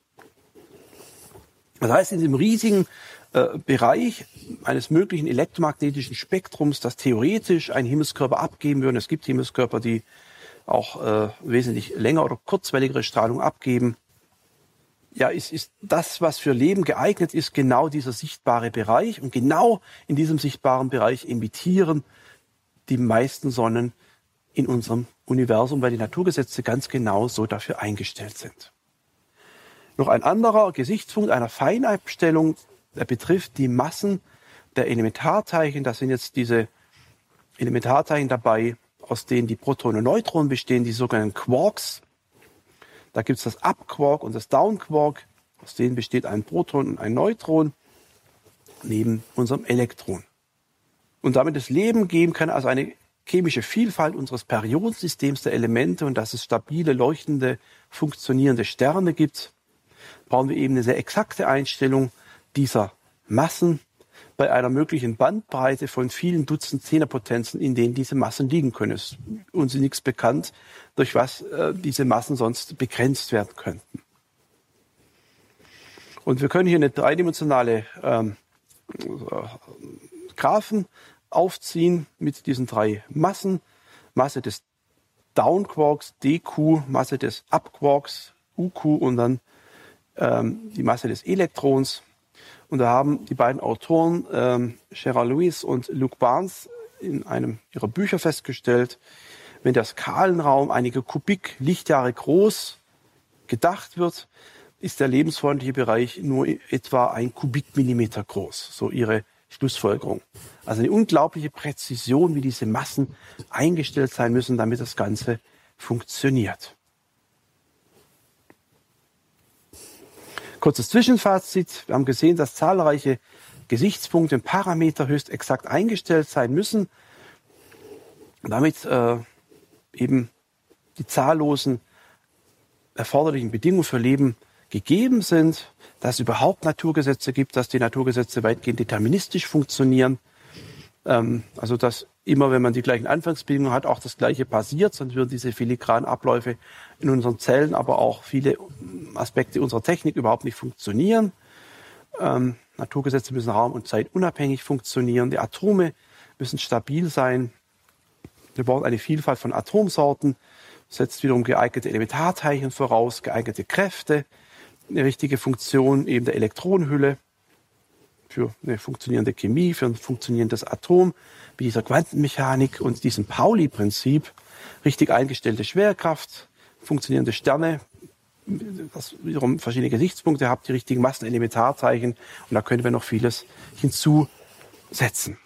Das heißt, in diesem riesigen Bereich eines möglichen elektromagnetischen Spektrums, das theoretisch einen Himmelskörper abgeben würden, es gibt Himmelskörper, die auch wesentlich länger oder kurzwelligere Strahlung abgeben, ja, ist das, was für Leben geeignet ist, genau dieser sichtbare Bereich. Und genau in diesem sichtbaren Bereich emittieren die meisten Sonnen in unserem Universum, weil die Naturgesetze ganz genau so dafür eingestellt sind. Noch ein anderer Gesichtspunkt einer Feinabstellung, der betrifft die Massen der Elementarteilchen. Da sind jetzt diese Elementarteilchen dabei, aus denen die Protonen und Neutronen bestehen, die sogenannten Quarks. Da gibt es das Up-Quark und das Down-Quark. Aus denen besteht ein Proton und ein Neutron neben unserem Elektron. Und damit das Leben geben kann, also eine chemische Vielfalt unseres Periodensystems der Elemente und dass es stabile, leuchtende, funktionierende Sterne gibt, brauchen wir eben eine sehr exakte Einstellung dieser Massen bei einer möglichen Bandbreite von vielen Dutzend Zehnerpotenzen, in denen diese Massen liegen können. Es ist uns nichts bekannt, durch was diese Massen sonst begrenzt werden könnten. Und wir können hier eine dreidimensionale Graphen aufziehen mit diesen drei Massen. Masse des Down-Quarks, dq, Masse des Up-Quarks, uq und dann die Masse des Elektrons. Und da haben die beiden Autoren, Gerard Lewis und Luc Barnes, in einem ihrer Bücher festgestellt, wenn der Skalenraum einige Kubik-Lichtjahre groß gedacht wird, ist der lebensfreundliche Bereich nur etwa 1 Kubikmillimeter groß. So ihre Schlussfolgerung. Also eine unglaubliche Präzision, wie diese Massen eingestellt sein müssen, damit das Ganze funktioniert. Kurzes Zwischenfazit. Wir haben gesehen, dass zahlreiche Gesichtspunkte und Parameter höchst exakt eingestellt sein müssen. Und damit eben die zahllosen erforderlichen Bedingungen für Leben gegeben sind, dass es überhaupt Naturgesetze gibt, dass die Naturgesetze weitgehend deterministisch funktionieren. Also dass immer, wenn man die gleichen Anfangsbedingungen hat, auch das Gleiche passiert, sonst würden diese filigranen Abläufe in unseren Zellen, aber auch viele Aspekte unserer Technik überhaupt nicht funktionieren. Naturgesetze müssen raum- und zeitunabhängig funktionieren. Die Atome müssen stabil sein. Wir brauchen eine Vielfalt von Atomsorten, setzt wiederum geeignete Elementarteilchen voraus, geeignete Kräfte, eine richtige Funktion eben der Elektronenhülle für eine funktionierende Chemie, für ein funktionierendes Atom, mit dieser Quantenmechanik und diesem Pauli-Prinzip, richtig eingestellte Schwerkraft, funktionierende Sterne, das wiederum verschiedene Gesichtspunkte habt, die richtigen Massenelementarteilchen, und da können wir noch vieles hinzusetzen.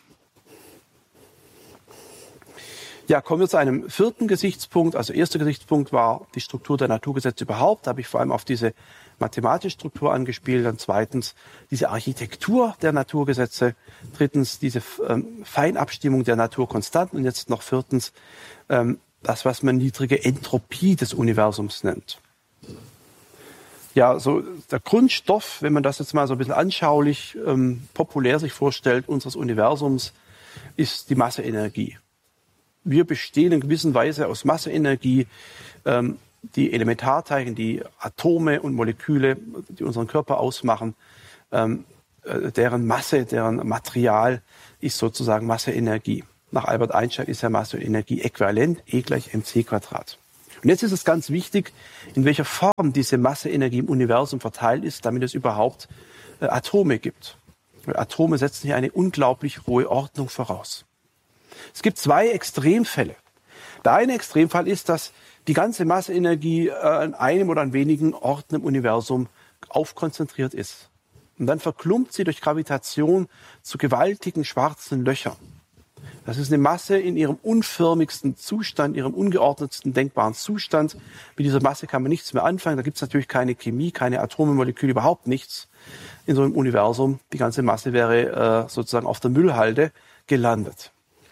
Ja, kommen wir zu einem vierten Gesichtspunkt. Also erster Gesichtspunkt war die Struktur der Naturgesetze überhaupt. Da habe ich vor allem auf diese mathematische Struktur angespielt. Dann zweitens diese Architektur der Naturgesetze. Drittens diese Feinabstimmung der Naturkonstanten. Und jetzt noch viertens das, was man niedrige Entropie des Universums nennt. Ja, so der Grundstoff, wenn man das jetzt mal so ein bisschen anschaulich, populär sich vorstellt, unseres Universums, ist die Masseenergie. Wir bestehen in gewisser Weise aus Masseenergie. Die Elementarteilchen, die Atome und Moleküle, die unseren Körper ausmachen, deren Masse, deren Material ist sozusagen Masseenergie. Nach Albert Einstein ist ja Masse und Energie äquivalent, E = mc². Und jetzt ist es ganz wichtig, in welcher Form diese Masseenergie im Universum verteilt ist, damit es überhaupt Atome gibt. Weil Atome setzen hier eine unglaublich hohe Ordnung voraus. Es gibt zwei Extremfälle. Der eine Extremfall ist, dass die ganze Masseenergie an einem oder an wenigen Orten im Universum aufkonzentriert ist. Und dann verklumpt sie durch Gravitation zu gewaltigen schwarzen Löchern. Das ist eine Masse in ihrem unförmigsten Zustand, ihrem ungeordnetsten denkbaren Zustand. Mit dieser Masse kann man nichts mehr anfangen. Da gibt es natürlich keine Chemie, keine Atome, Moleküle, überhaupt nichts in so einem Universum. Die ganze Masse wäre sozusagen auf der Müllhalde gelandet.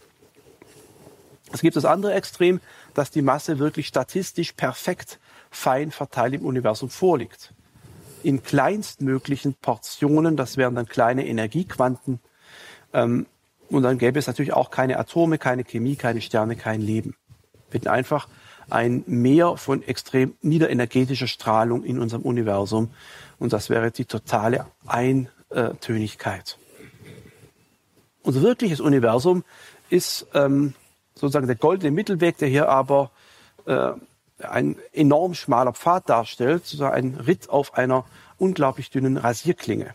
Es gibt das andere Extrem, dass die Masse wirklich statistisch perfekt fein verteilt im Universum vorliegt. In kleinstmöglichen Portionen, das wären dann kleine Energiequanten. Und dann gäbe es natürlich auch keine Atome, keine Chemie, keine Sterne, kein Leben. Wir hätten einfach ein Meer von extrem niederenergetischer Strahlung in unserem Universum. Und das wäre die totale Eintönigkeit. Unser wirkliches Universum ist sozusagen der goldene Mittelweg, der hier aber ein enorm schmaler Pfad darstellt, sozusagen ein Ritt auf einer unglaublich dünnen Rasierklinge.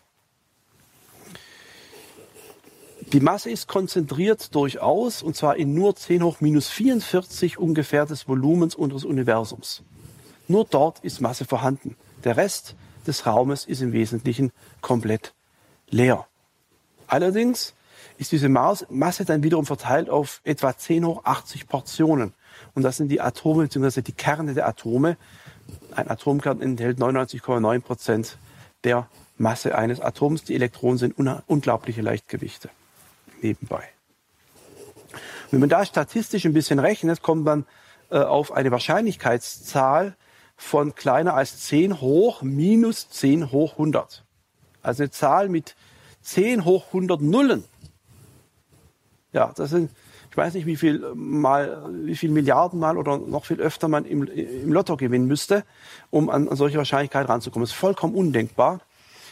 Die Masse ist konzentriert durchaus, und zwar in nur 10⁻⁻⁴ ungefähr des Volumens unseres Universums. Nur dort ist Masse vorhanden. Der Rest des Raumes ist im Wesentlichen komplett leer. Allerdings ist diese Masse dann wiederum verteilt auf etwa 10⁻80 Portionen. Und das sind die Atome bzw. die Kerne der Atome. Ein Atomkern enthält 99,9% der Masse eines Atoms. Die Elektronen sind unglaubliche Leichtgewichte nebenbei. Und wenn man da statistisch ein bisschen rechnet, kommt man auf eine Wahrscheinlichkeitszahl von kleiner als 10 hoch minus 10 hoch 100. Also eine Zahl mit 10 hoch 100 Nullen. Ja, das sind, ich weiß nicht, wie viel Milliarden Mal oder noch viel öfter man im Lotto gewinnen müsste, um an solche Wahrscheinlichkeit ranzukommen. Das ist vollkommen undenkbar.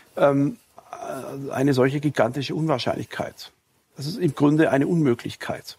Eine solche gigantische Unwahrscheinlichkeit. Das ist im Grunde eine Unmöglichkeit.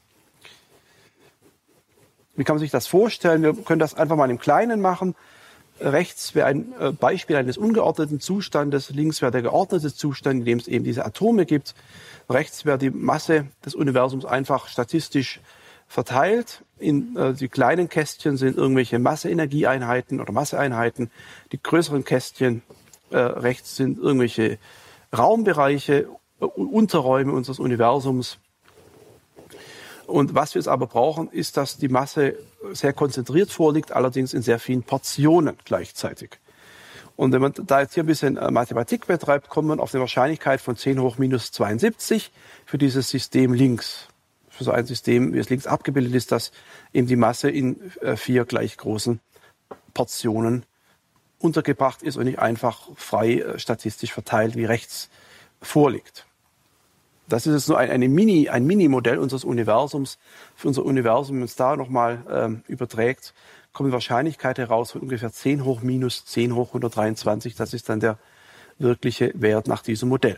Wie kann man sich das vorstellen? Wir können das einfach mal im Kleinen machen. Rechts wäre ein Beispiel eines ungeordneten Zustandes, links wäre der geordnete Zustand, in dem es eben diese Atome gibt. Rechts wäre die Masse des Universums einfach statistisch verteilt. Die kleinen Kästchen sind irgendwelche Masseenergieeinheiten oder Masseeinheiten. Die größeren Kästchen rechts sind irgendwelche Raumbereiche, Unterräume unseres Universums. Und was wir jetzt aber brauchen, ist, dass die Masse sehr konzentriert vorliegt, allerdings in sehr vielen Portionen gleichzeitig. Und wenn man da jetzt hier ein bisschen Mathematik betreibt, kommt man auf eine Wahrscheinlichkeit von 10 hoch minus 72 für dieses System links. Für so ein System, wie es links abgebildet ist, dass eben die Masse in 4 gleich großen Portionen untergebracht ist und nicht einfach frei statistisch verteilt, wie rechts vorliegt. Das ist jetzt nur ein Mini-Modell unseres Universums. Für unser Universum, wenn man es da nochmal überträgt, kommt die Wahrscheinlichkeit heraus von ungefähr 10 hoch minus 10 hoch 123. Das ist dann der wirkliche Wert nach diesem Modell.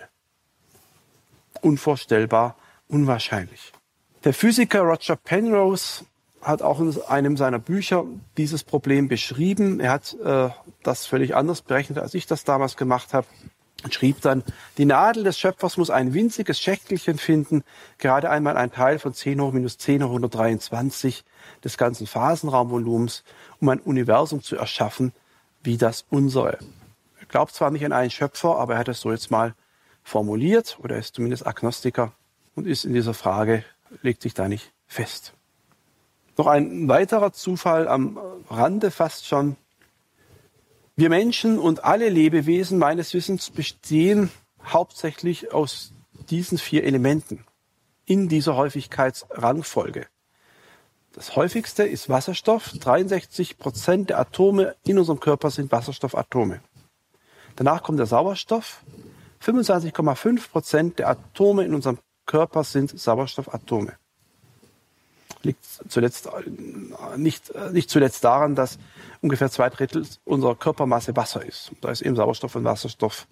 Unvorstellbar, unwahrscheinlich. Der Physiker Roger Penrose hat auch in einem seiner Bücher dieses Problem beschrieben. Er hat das völlig anders berechnet, als ich das damals gemacht habe. Und schrieb dann, die Nadel des Schöpfers muss ein winziges Schächtelchen finden, gerade einmal ein Teil von 10 hoch minus 10 hoch 123 des ganzen Phasenraumvolumens, um ein Universum zu erschaffen wie das unsere. Er glaubt zwar nicht an einen Schöpfer, aber er hat es so jetzt mal formuliert, oder er ist zumindest Agnostiker und ist in dieser Frage, legt sich da nicht fest. Noch ein weiterer Zufall am Rande fast schon. Wir Menschen und alle Lebewesen meines Wissens bestehen hauptsächlich aus diesen 4 Elementen in dieser Häufigkeitsrangfolge. Das häufigste ist Wasserstoff. 63% der Atome in unserem Körper sind Wasserstoffatome. Danach kommt der Sauerstoff. 25,5% der Atome in unserem Körper sind Sauerstoffatome. Liegt nicht zuletzt daran, dass ungefähr 2/3 unserer Körpermasse Wasser ist. Da ist eben Sauerstoff und Wasserstoff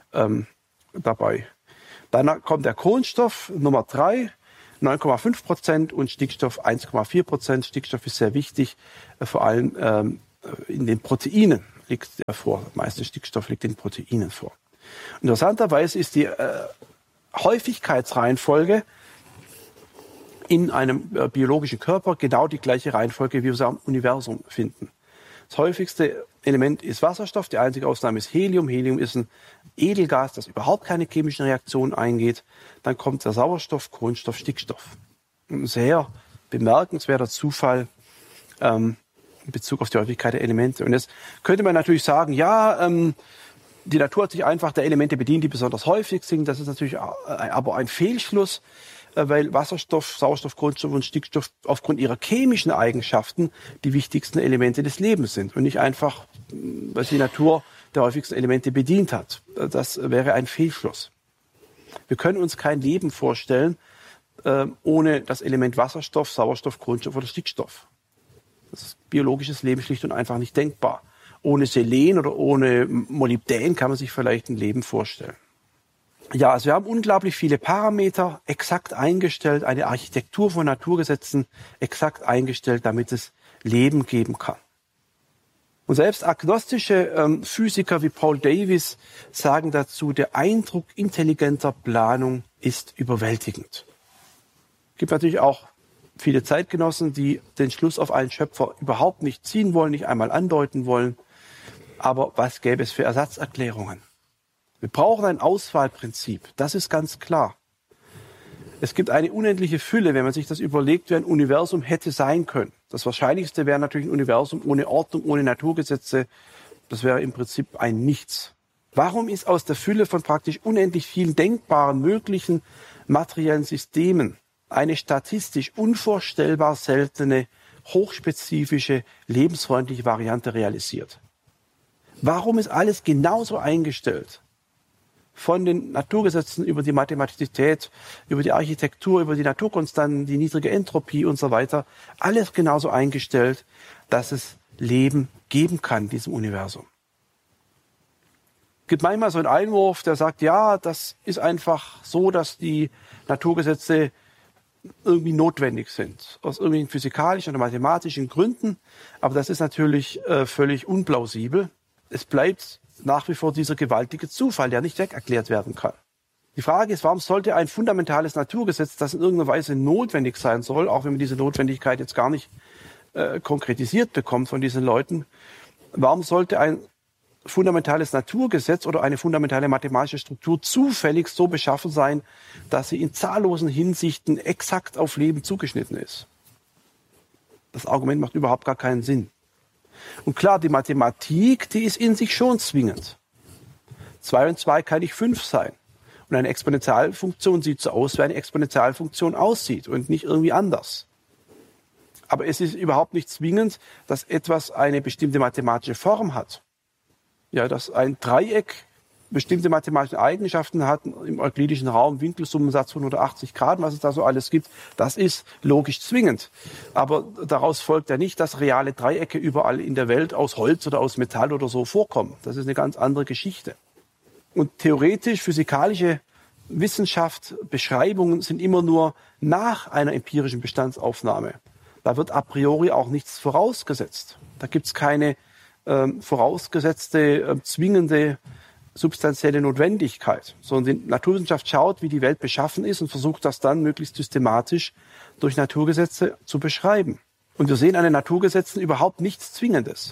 dabei. Dann kommt der Kohlenstoff, Nummer 3, 9,5% und Stickstoff 1,4%. Stickstoff ist sehr wichtig, vor allem in den Proteinen liegt er vor. Der meiste Stickstoff liegt in Proteinen vor. Interessanterweise ist die Häufigkeitsreihenfolge in einem biologischen Körper genau die gleiche Reihenfolge, wie wir sie am Universum finden. Das häufigste Element ist Wasserstoff, die einzige Ausnahme ist Helium. Helium ist ein Edelgas, das überhaupt keine chemischen Reaktionen eingeht. Dann kommt der Sauerstoff, Kohlenstoff, Stickstoff. Ein sehr bemerkenswerter Zufall in Bezug auf die Häufigkeit der Elemente. Und jetzt könnte man natürlich sagen, ja, die Natur hat sich einfach der Elemente bedient, die besonders häufig sind. Das ist natürlich aber ein Fehlschluss, weil Wasserstoff, Sauerstoff, Kohlenstoff und Stickstoff aufgrund ihrer chemischen Eigenschaften die wichtigsten Elemente des Lebens sind und nicht einfach, weil die Natur der häufigsten Elemente bedient hat. Das wäre ein Fehlschluss. Wir können uns kein Leben vorstellen ohne das Element Wasserstoff, Sauerstoff, Kohlenstoff oder Stickstoff. Das ist biologisches Leben schlicht und einfach nicht denkbar. Ohne Selen oder ohne Molybdän kann man sich vielleicht ein Leben vorstellen. Ja, also wir haben unglaublich viele Parameter exakt eingestellt, eine Architektur von Naturgesetzen exakt eingestellt, damit es Leben geben kann. Und selbst agnostische Physiker wie Paul Davies sagen dazu, der Eindruck intelligenter Planung ist überwältigend. Es gibt natürlich auch viele Zeitgenossen, die den Schluss auf einen Schöpfer überhaupt nicht ziehen wollen, nicht einmal andeuten wollen. Aber was gäbe es für Ersatzerklärungen? Wir brauchen ein Auswahlprinzip, das ist ganz klar. Es gibt eine unendliche Fülle, wenn man sich das überlegt, wie ein Universum hätte sein können. Das Wahrscheinlichste wäre natürlich ein Universum ohne Ordnung, ohne Naturgesetze. Das wäre im Prinzip ein Nichts. Warum ist aus der Fülle von praktisch unendlich vielen denkbaren, möglichen materiellen Systemen eine statistisch unvorstellbar seltene, hochspezifische, lebensfreundliche Variante realisiert? Warum ist alles genauso eingestellt? Von den Naturgesetzen über die Mathematizität, über die Architektur, über die Naturkonstanten, die niedrige Entropie und so weiter. Alles genauso eingestellt, dass es Leben geben kann in diesem Universum. Es gibt manchmal so einen Einwurf, der sagt, ja, das ist einfach so, dass die Naturgesetze irgendwie notwendig sind. Aus irgendwelchen physikalischen oder mathematischen Gründen. Aber das ist natürlich völlig unplausibel. Es bleibt nach wie vor dieser gewaltige Zufall, der nicht wegerklärt werden kann. Die Frage ist, warum sollte ein fundamentales Naturgesetz, das in irgendeiner Weise notwendig sein soll, auch wenn man diese Notwendigkeit jetzt gar nicht konkretisiert bekommt von diesen Leuten, warum sollte ein fundamentales Naturgesetz oder eine fundamentale mathematische Struktur zufällig so beschaffen sein, dass sie in zahllosen Hinsichten exakt auf Leben zugeschnitten ist? Das Argument macht überhaupt gar keinen Sinn. Und klar, die Mathematik, die ist in sich schon zwingend. 2 und 2 kann nicht 5 sein. Und eine Exponentialfunktion sieht so aus, wie eine Exponentialfunktion aussieht und nicht irgendwie anders. Aber es ist überhaupt nicht zwingend, dass etwas eine bestimmte mathematische Form hat. Ja, dass ein Dreieck bestimmte mathematische Eigenschaften hat im euklidischen Raum, Winkelsummensatz 180 Grad, was es da so alles gibt, das ist logisch zwingend. Aber daraus folgt ja nicht, dass reale Dreiecke überall in der Welt aus Holz oder aus Metall oder so vorkommen. Das ist eine ganz andere Geschichte. Und theoretisch, physikalische Wissenschaft, Beschreibungen sind immer nur nach einer empirischen Bestandsaufnahme. Da wird a priori auch nichts vorausgesetzt. Da gibt es keine vorausgesetzte, zwingende, substanzielle Notwendigkeit, sondern die Naturwissenschaft schaut, wie die Welt beschaffen ist und versucht das dann möglichst systematisch durch Naturgesetze zu beschreiben. Und wir sehen an den Naturgesetzen überhaupt nichts Zwingendes.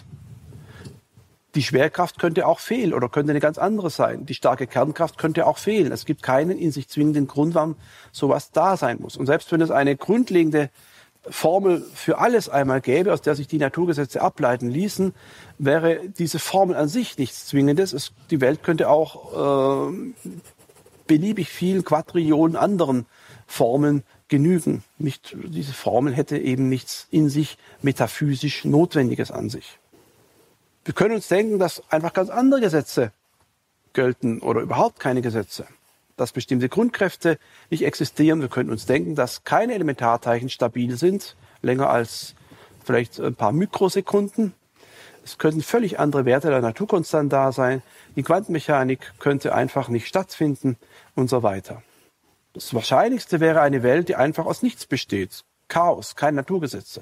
Die Schwerkraft könnte auch fehlen oder könnte eine ganz andere sein. Die starke Kernkraft könnte auch fehlen. Es gibt keinen in sich zwingenden Grund, warum sowas da sein muss. Und selbst wenn es eine grundlegende Formel für alles einmal gäbe, aus der sich die Naturgesetze ableiten ließen, wäre diese Formel an sich nichts Zwingendes. Die Welt könnte auch beliebig vielen Quadrillionen anderen Formeln genügen. Diese Formel hätte eben nichts in sich metaphysisch Notwendiges an sich. Wir können uns denken, dass einfach ganz andere Gesetze gelten oder überhaupt keine Gesetze. Dass bestimmte Grundkräfte nicht existieren. Wir können uns denken, dass keine Elementarteilchen stabil sind, länger als vielleicht ein paar Mikrosekunden. Es könnten völlig andere Werte der Naturkonstant da sein. Die Quantenmechanik könnte einfach nicht stattfinden und so weiter. Das Wahrscheinlichste wäre eine Welt, die einfach aus nichts besteht. Chaos, keine Naturgesetze.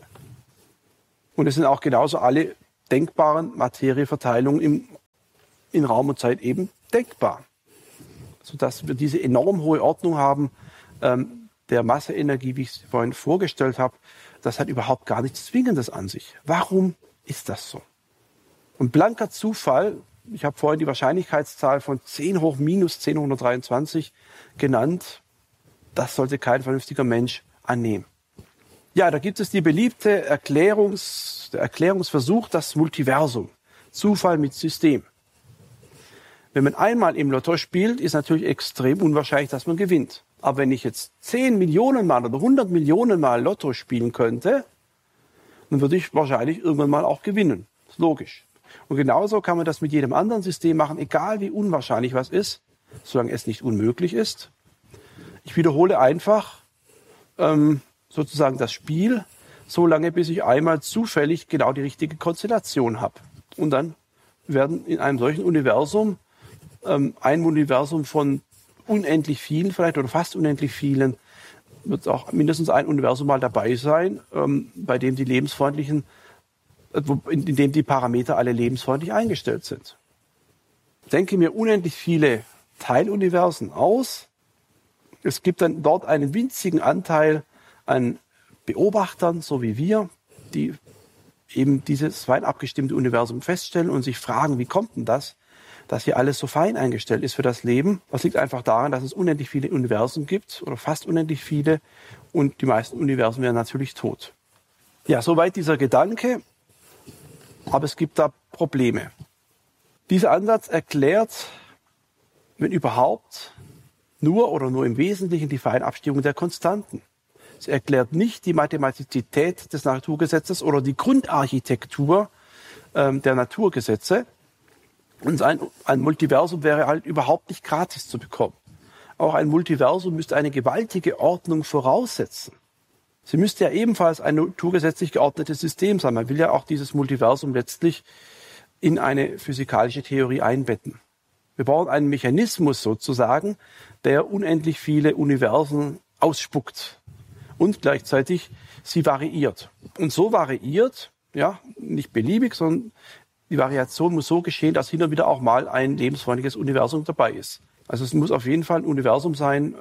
Und es sind auch genauso alle denkbaren Materieverteilungen in Raum und Zeit eben denkbar. Sodass wir diese enorm hohe Ordnung haben der Masseenergie, wie ich es vorhin vorgestellt habe, das hat überhaupt gar nichts Zwingendes an sich. Warum ist das so? Und blanker Zufall, ich habe vorhin die Wahrscheinlichkeitszahl von 10 hoch minus 10 hoch 123 genannt, das sollte kein vernünftiger Mensch annehmen. Ja, da gibt es die beliebte Erklärungsversuch, das Multiversum. Zufall mit System. Wenn man einmal im Lotto spielt, ist natürlich extrem unwahrscheinlich, dass man gewinnt. Aber wenn ich jetzt 10 Millionen Mal oder 100 Millionen Mal Lotto spielen könnte, dann würde ich wahrscheinlich irgendwann mal auch gewinnen. Das ist logisch. Und genauso kann man das mit jedem anderen System machen, egal wie unwahrscheinlich was ist, solange es nicht unmöglich ist. Ich wiederhole einfach sozusagen das Spiel, so lange bis ich einmal zufällig genau die richtige Konstellation habe. Und dann werden in einem solchen Universum ein Universum von unendlich vielen vielleicht oder fast unendlich vielen, wird auch mindestens ein Universum mal dabei sein, bei dem die lebensfreundlichen, in dem die Parameter alle lebensfreundlich eingestellt sind. Ich denke mir unendlich viele Teiluniversen aus. Es gibt dann dort einen winzigen Anteil an Beobachtern, so wie wir, die eben dieses fein abgestimmte Universum feststellen und sich fragen, wie kommt denn das, dass hier alles so fein eingestellt ist für das Leben? Das liegt einfach daran, dass es unendlich viele Universen gibt oder fast unendlich viele und die meisten Universen wären natürlich tot. Ja, soweit dieser Gedanke, aber es gibt da Probleme. Dieser Ansatz erklärt, wenn überhaupt, nur im Wesentlichen die Feinabstimmung der Konstanten. Es erklärt nicht die Mathematizität des Naturgesetzes oder die Grundarchitektur der Naturgesetze. Und ein Multiversum wäre halt überhaupt nicht gratis zu bekommen. Auch ein Multiversum müsste eine gewaltige Ordnung voraussetzen. Sie müsste ja ebenfalls ein naturgesetzlich geordnetes System sein. Man will ja auch dieses Multiversum letztlich in eine physikalische Theorie einbetten. Wir brauchen einen Mechanismus sozusagen, der unendlich viele Universen ausspuckt und gleichzeitig sie variiert. Und so variiert, ja, nicht beliebig, sondern die Variation muss so geschehen, dass hin und wieder auch mal ein lebensfreundliches Universum dabei ist. Also es muss auf jeden Fall ein Universum sein,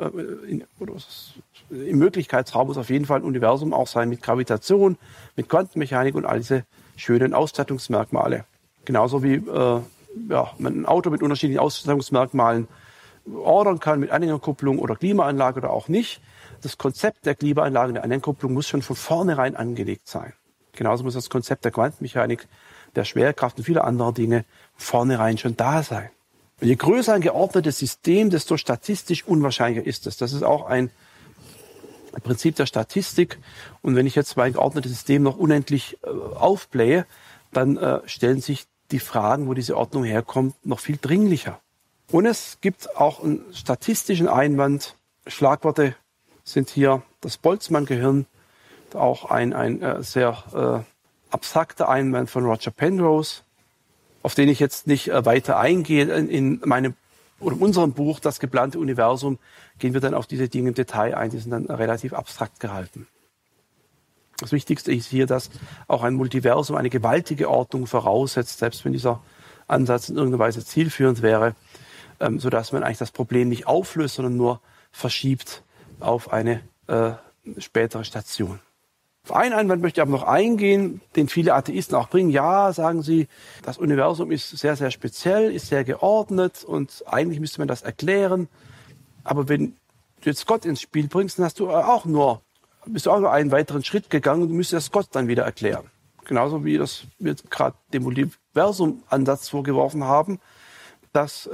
im Möglichkeitsraum muss auf jeden Fall ein Universum auch sein mit Gravitation, mit Quantenmechanik und all diese schönen Ausstattungsmerkmale. Genauso wie man ein Auto mit unterschiedlichen Ausstattungsmerkmalen ordern kann, mit Anhängerkupplung oder Klimaanlage oder auch nicht. Das Konzept der Klimaanlage und der Anhängerkupplung muss schon von vornherein angelegt sein. Genauso muss das Konzept der Quantenmechanik der Schwerkraft und vieler anderer Dinge vornherein schon da sein. Und je größer ein geordnetes System, desto statistisch unwahrscheinlicher ist es. Das ist auch ein Prinzip der Statistik. Und wenn ich jetzt mein geordnetes System noch unendlich aufblähe, dann stellen sich die Fragen, wo diese Ordnung herkommt, noch viel dringlicher. Und es gibt auch einen statistischen Einwand. Schlagworte sind hier das Boltzmann-Gehirn, auch ein sehr abstrakter Einwand von Roger Penrose, auf den ich jetzt nicht weiter eingehe. In unserem Buch Das geplante Universum gehen wir dann auf diese Dinge im Detail ein, die sind dann relativ abstrakt gehalten. Das Wichtigste ist hier, dass auch ein Multiversum eine gewaltige Ordnung voraussetzt, selbst wenn dieser Ansatz in irgendeiner Weise zielführend wäre, sodass man eigentlich das Problem nicht auflöst, sondern nur verschiebt auf eine spätere Station. Auf einen Einwand möchte ich aber noch eingehen, den viele Atheisten auch bringen. Ja, sagen sie, das Universum ist sehr, sehr speziell, ist sehr geordnet und eigentlich müsste man das erklären. Aber wenn du jetzt Gott ins Spiel bringst, dann bist du auch nur einen weiteren Schritt gegangen und du müsstest das Gott dann wieder erklären. Genauso wie das wir gerade dem Multiversum-Ansatz vorgeworfen haben, dass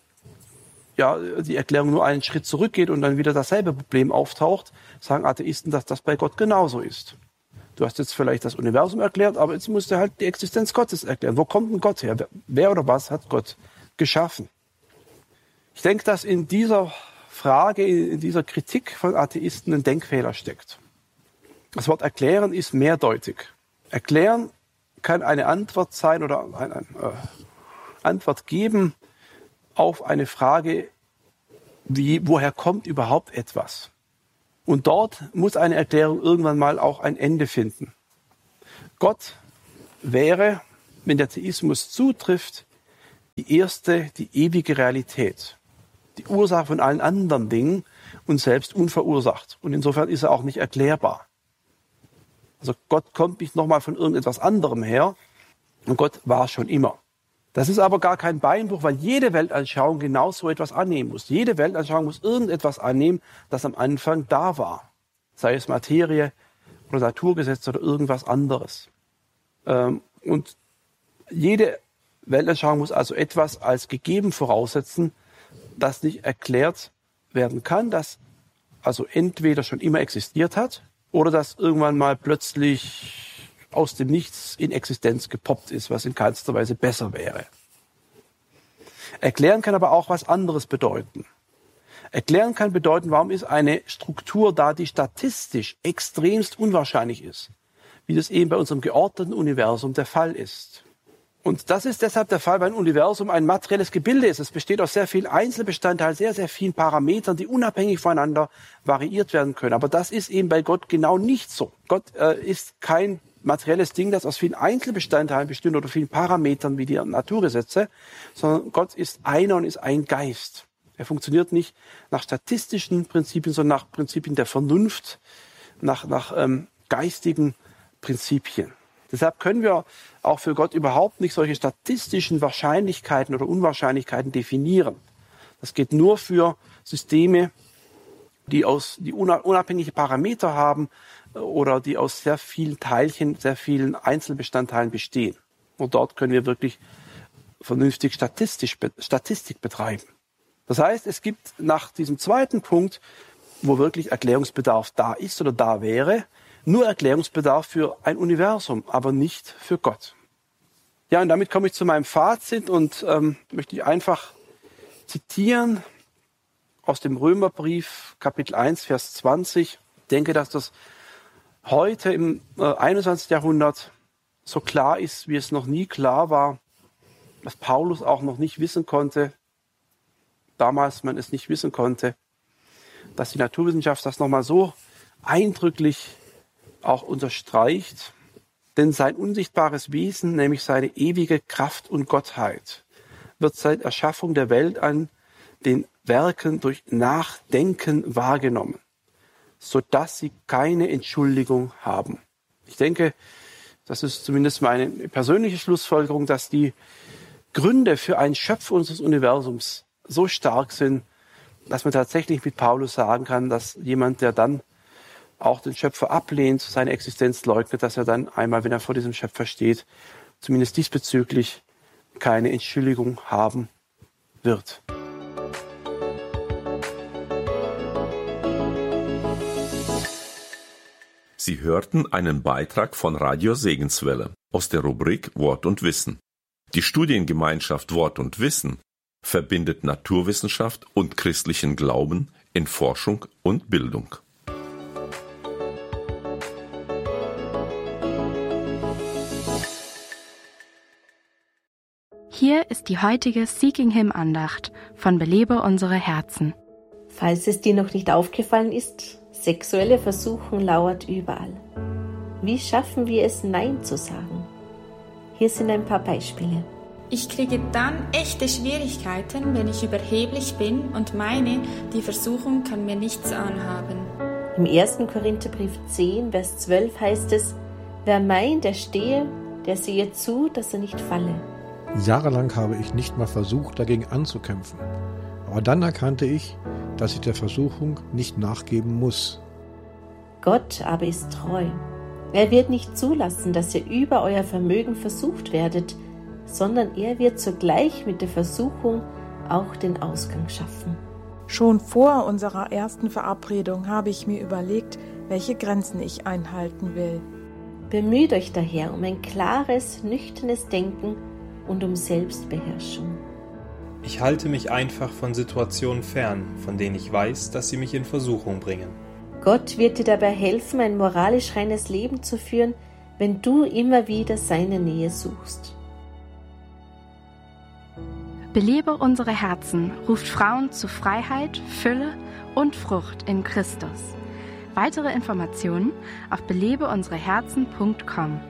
die Erklärung nur einen Schritt zurückgeht und dann wieder dasselbe Problem auftaucht, sagen Atheisten, dass das bei Gott genauso ist. Du hast jetzt vielleicht das Universum erklärt, aber jetzt musst du halt die Existenz Gottes erklären. Wo kommt denn Gott her? Wer oder was hat Gott geschaffen? Ich denke, dass in dieser Frage, in dieser Kritik von Atheisten ein Denkfehler steckt. Das Wort erklären ist mehrdeutig. Erklären kann eine Antwort sein oder eine Antwort geben auf eine Frage, wie, woher kommt überhaupt etwas? Und dort muss eine Erklärung irgendwann mal auch ein Ende finden. Gott wäre, wenn der Theismus zutrifft, die ewige Realität. Die Ursache von allen anderen Dingen und selbst unverursacht. Und insofern ist er auch nicht erklärbar. Also Gott kommt nicht nochmal von irgendetwas anderem her und Gott war schon immer. Das ist aber gar kein Beinbruch, weil jede Weltanschauung genau so etwas annehmen muss. Jede Weltanschauung muss irgendetwas annehmen, das am Anfang da war. Sei es Materie oder Naturgesetze oder irgendwas anderes. Und jede Weltanschauung muss also etwas als gegeben voraussetzen, das nicht erklärt werden kann, das also entweder schon immer existiert hat oder das irgendwann mal plötzlich aus dem Nichts in Existenz gepoppt ist, was in keinster Weise besser wäre. Erklären kann aber auch was anderes bedeuten. Erklären kann bedeuten, warum ist eine Struktur da, die statistisch extremst unwahrscheinlich ist, wie das eben bei unserem geordneten Universum der Fall ist. Und das ist deshalb der Fall, weil ein Universum ein materielles Gebilde ist. Es besteht aus sehr vielen Einzelbestandteilen, sehr, sehr vielen Parametern, die unabhängig voneinander variiert werden können. Aber das ist eben bei Gott genau nicht so. Gott ist kein materielles Ding, das aus vielen Einzelbestandteilen besteht oder vielen Parametern wie die Naturgesetze, sondern Gott ist einer und ist ein Geist. Er funktioniert nicht nach statistischen Prinzipien, sondern nach Prinzipien der Vernunft, nach geistigen Prinzipien. Deshalb können wir auch für Gott überhaupt nicht solche statistischen Wahrscheinlichkeiten oder Unwahrscheinlichkeiten definieren. Das geht nur für Systeme, die unabhängige Parameter haben oder die aus sehr vielen Teilchen, sehr vielen Einzelbestandteilen bestehen. Und dort können wir wirklich vernünftig Statistik betreiben. Das heißt, es gibt nach diesem zweiten Punkt, wo wirklich Erklärungsbedarf da ist oder da wäre, nur Erklärungsbedarf für ein Universum, aber nicht für Gott. Ja, und damit komme ich zu meinem Fazit und möchte ich einfach zitieren aus dem Römerbrief, Kapitel 1, Vers 20. Ich denke, dass das heute im 21. Jahrhundert so klar ist, wie es noch nie klar war, dass Paulus auch noch nicht wissen konnte, damals man es nicht wissen konnte, dass die Naturwissenschaft das nochmal so eindrücklich auch unterstreicht, denn sein unsichtbares Wesen, nämlich seine ewige Kraft und Gottheit, wird seit Erschaffung der Welt an den Werken durch Nachdenken wahrgenommen, sodass sie keine Entschuldigung haben. Ich denke, das ist zumindest meine persönliche Schlussfolgerung, dass die Gründe für einen Schöpfer unseres Universums so stark sind, dass man tatsächlich mit Paulus sagen kann, dass jemand, der dann auch den Schöpfer ablehnt, seine Existenz leugnet, dass er dann einmal, wenn er vor diesem Schöpfer steht, zumindest diesbezüglich keine Entschuldigung haben wird. Sie hörten einen Beitrag von Radio Segenswelle aus der Rubrik Wort und Wissen. Die Studiengemeinschaft Wort und Wissen verbindet Naturwissenschaft und christlichen Glauben in Forschung und Bildung. Hier ist die heutige Seeking Him Andacht von Belebe unsere Herzen. Falls es dir noch nicht aufgefallen ist, sexuelle Versuchung lauert überall. Wie schaffen wir es, Nein zu sagen? Hier sind ein paar Beispiele. Ich kriege dann echte Schwierigkeiten, wenn ich überheblich bin und meine, die Versuchung kann mir nichts anhaben. Im 1. Korintherbrief 10, Vers 12 heißt es: Wer meint, er stehe, der sehe zu, dass er nicht falle. Jahrelang habe ich nicht mal versucht, dagegen anzukämpfen. Aber dann erkannte ich, dass ich der Versuchung nicht nachgeben muss. Gott aber ist treu. Er wird nicht zulassen, dass ihr über euer Vermögen versucht werdet, sondern er wird zugleich mit der Versuchung auch den Ausgang schaffen. Schon vor unserer ersten Verabredung habe ich mir überlegt, welche Grenzen ich einhalten will. Bemüht euch daher um ein klares, nüchternes Denken und um Selbstbeherrschung. Ich halte mich einfach von Situationen fern, von denen ich weiß, dass sie mich in Versuchung bringen. Gott wird dir dabei helfen, ein moralisch reines Leben zu führen, wenn du immer wieder seine Nähe suchst. Belebe unsere Herzen ruft Frauen zu Freiheit, Fülle und Frucht in Christus. Weitere Informationen auf belebeunsereherzen.com.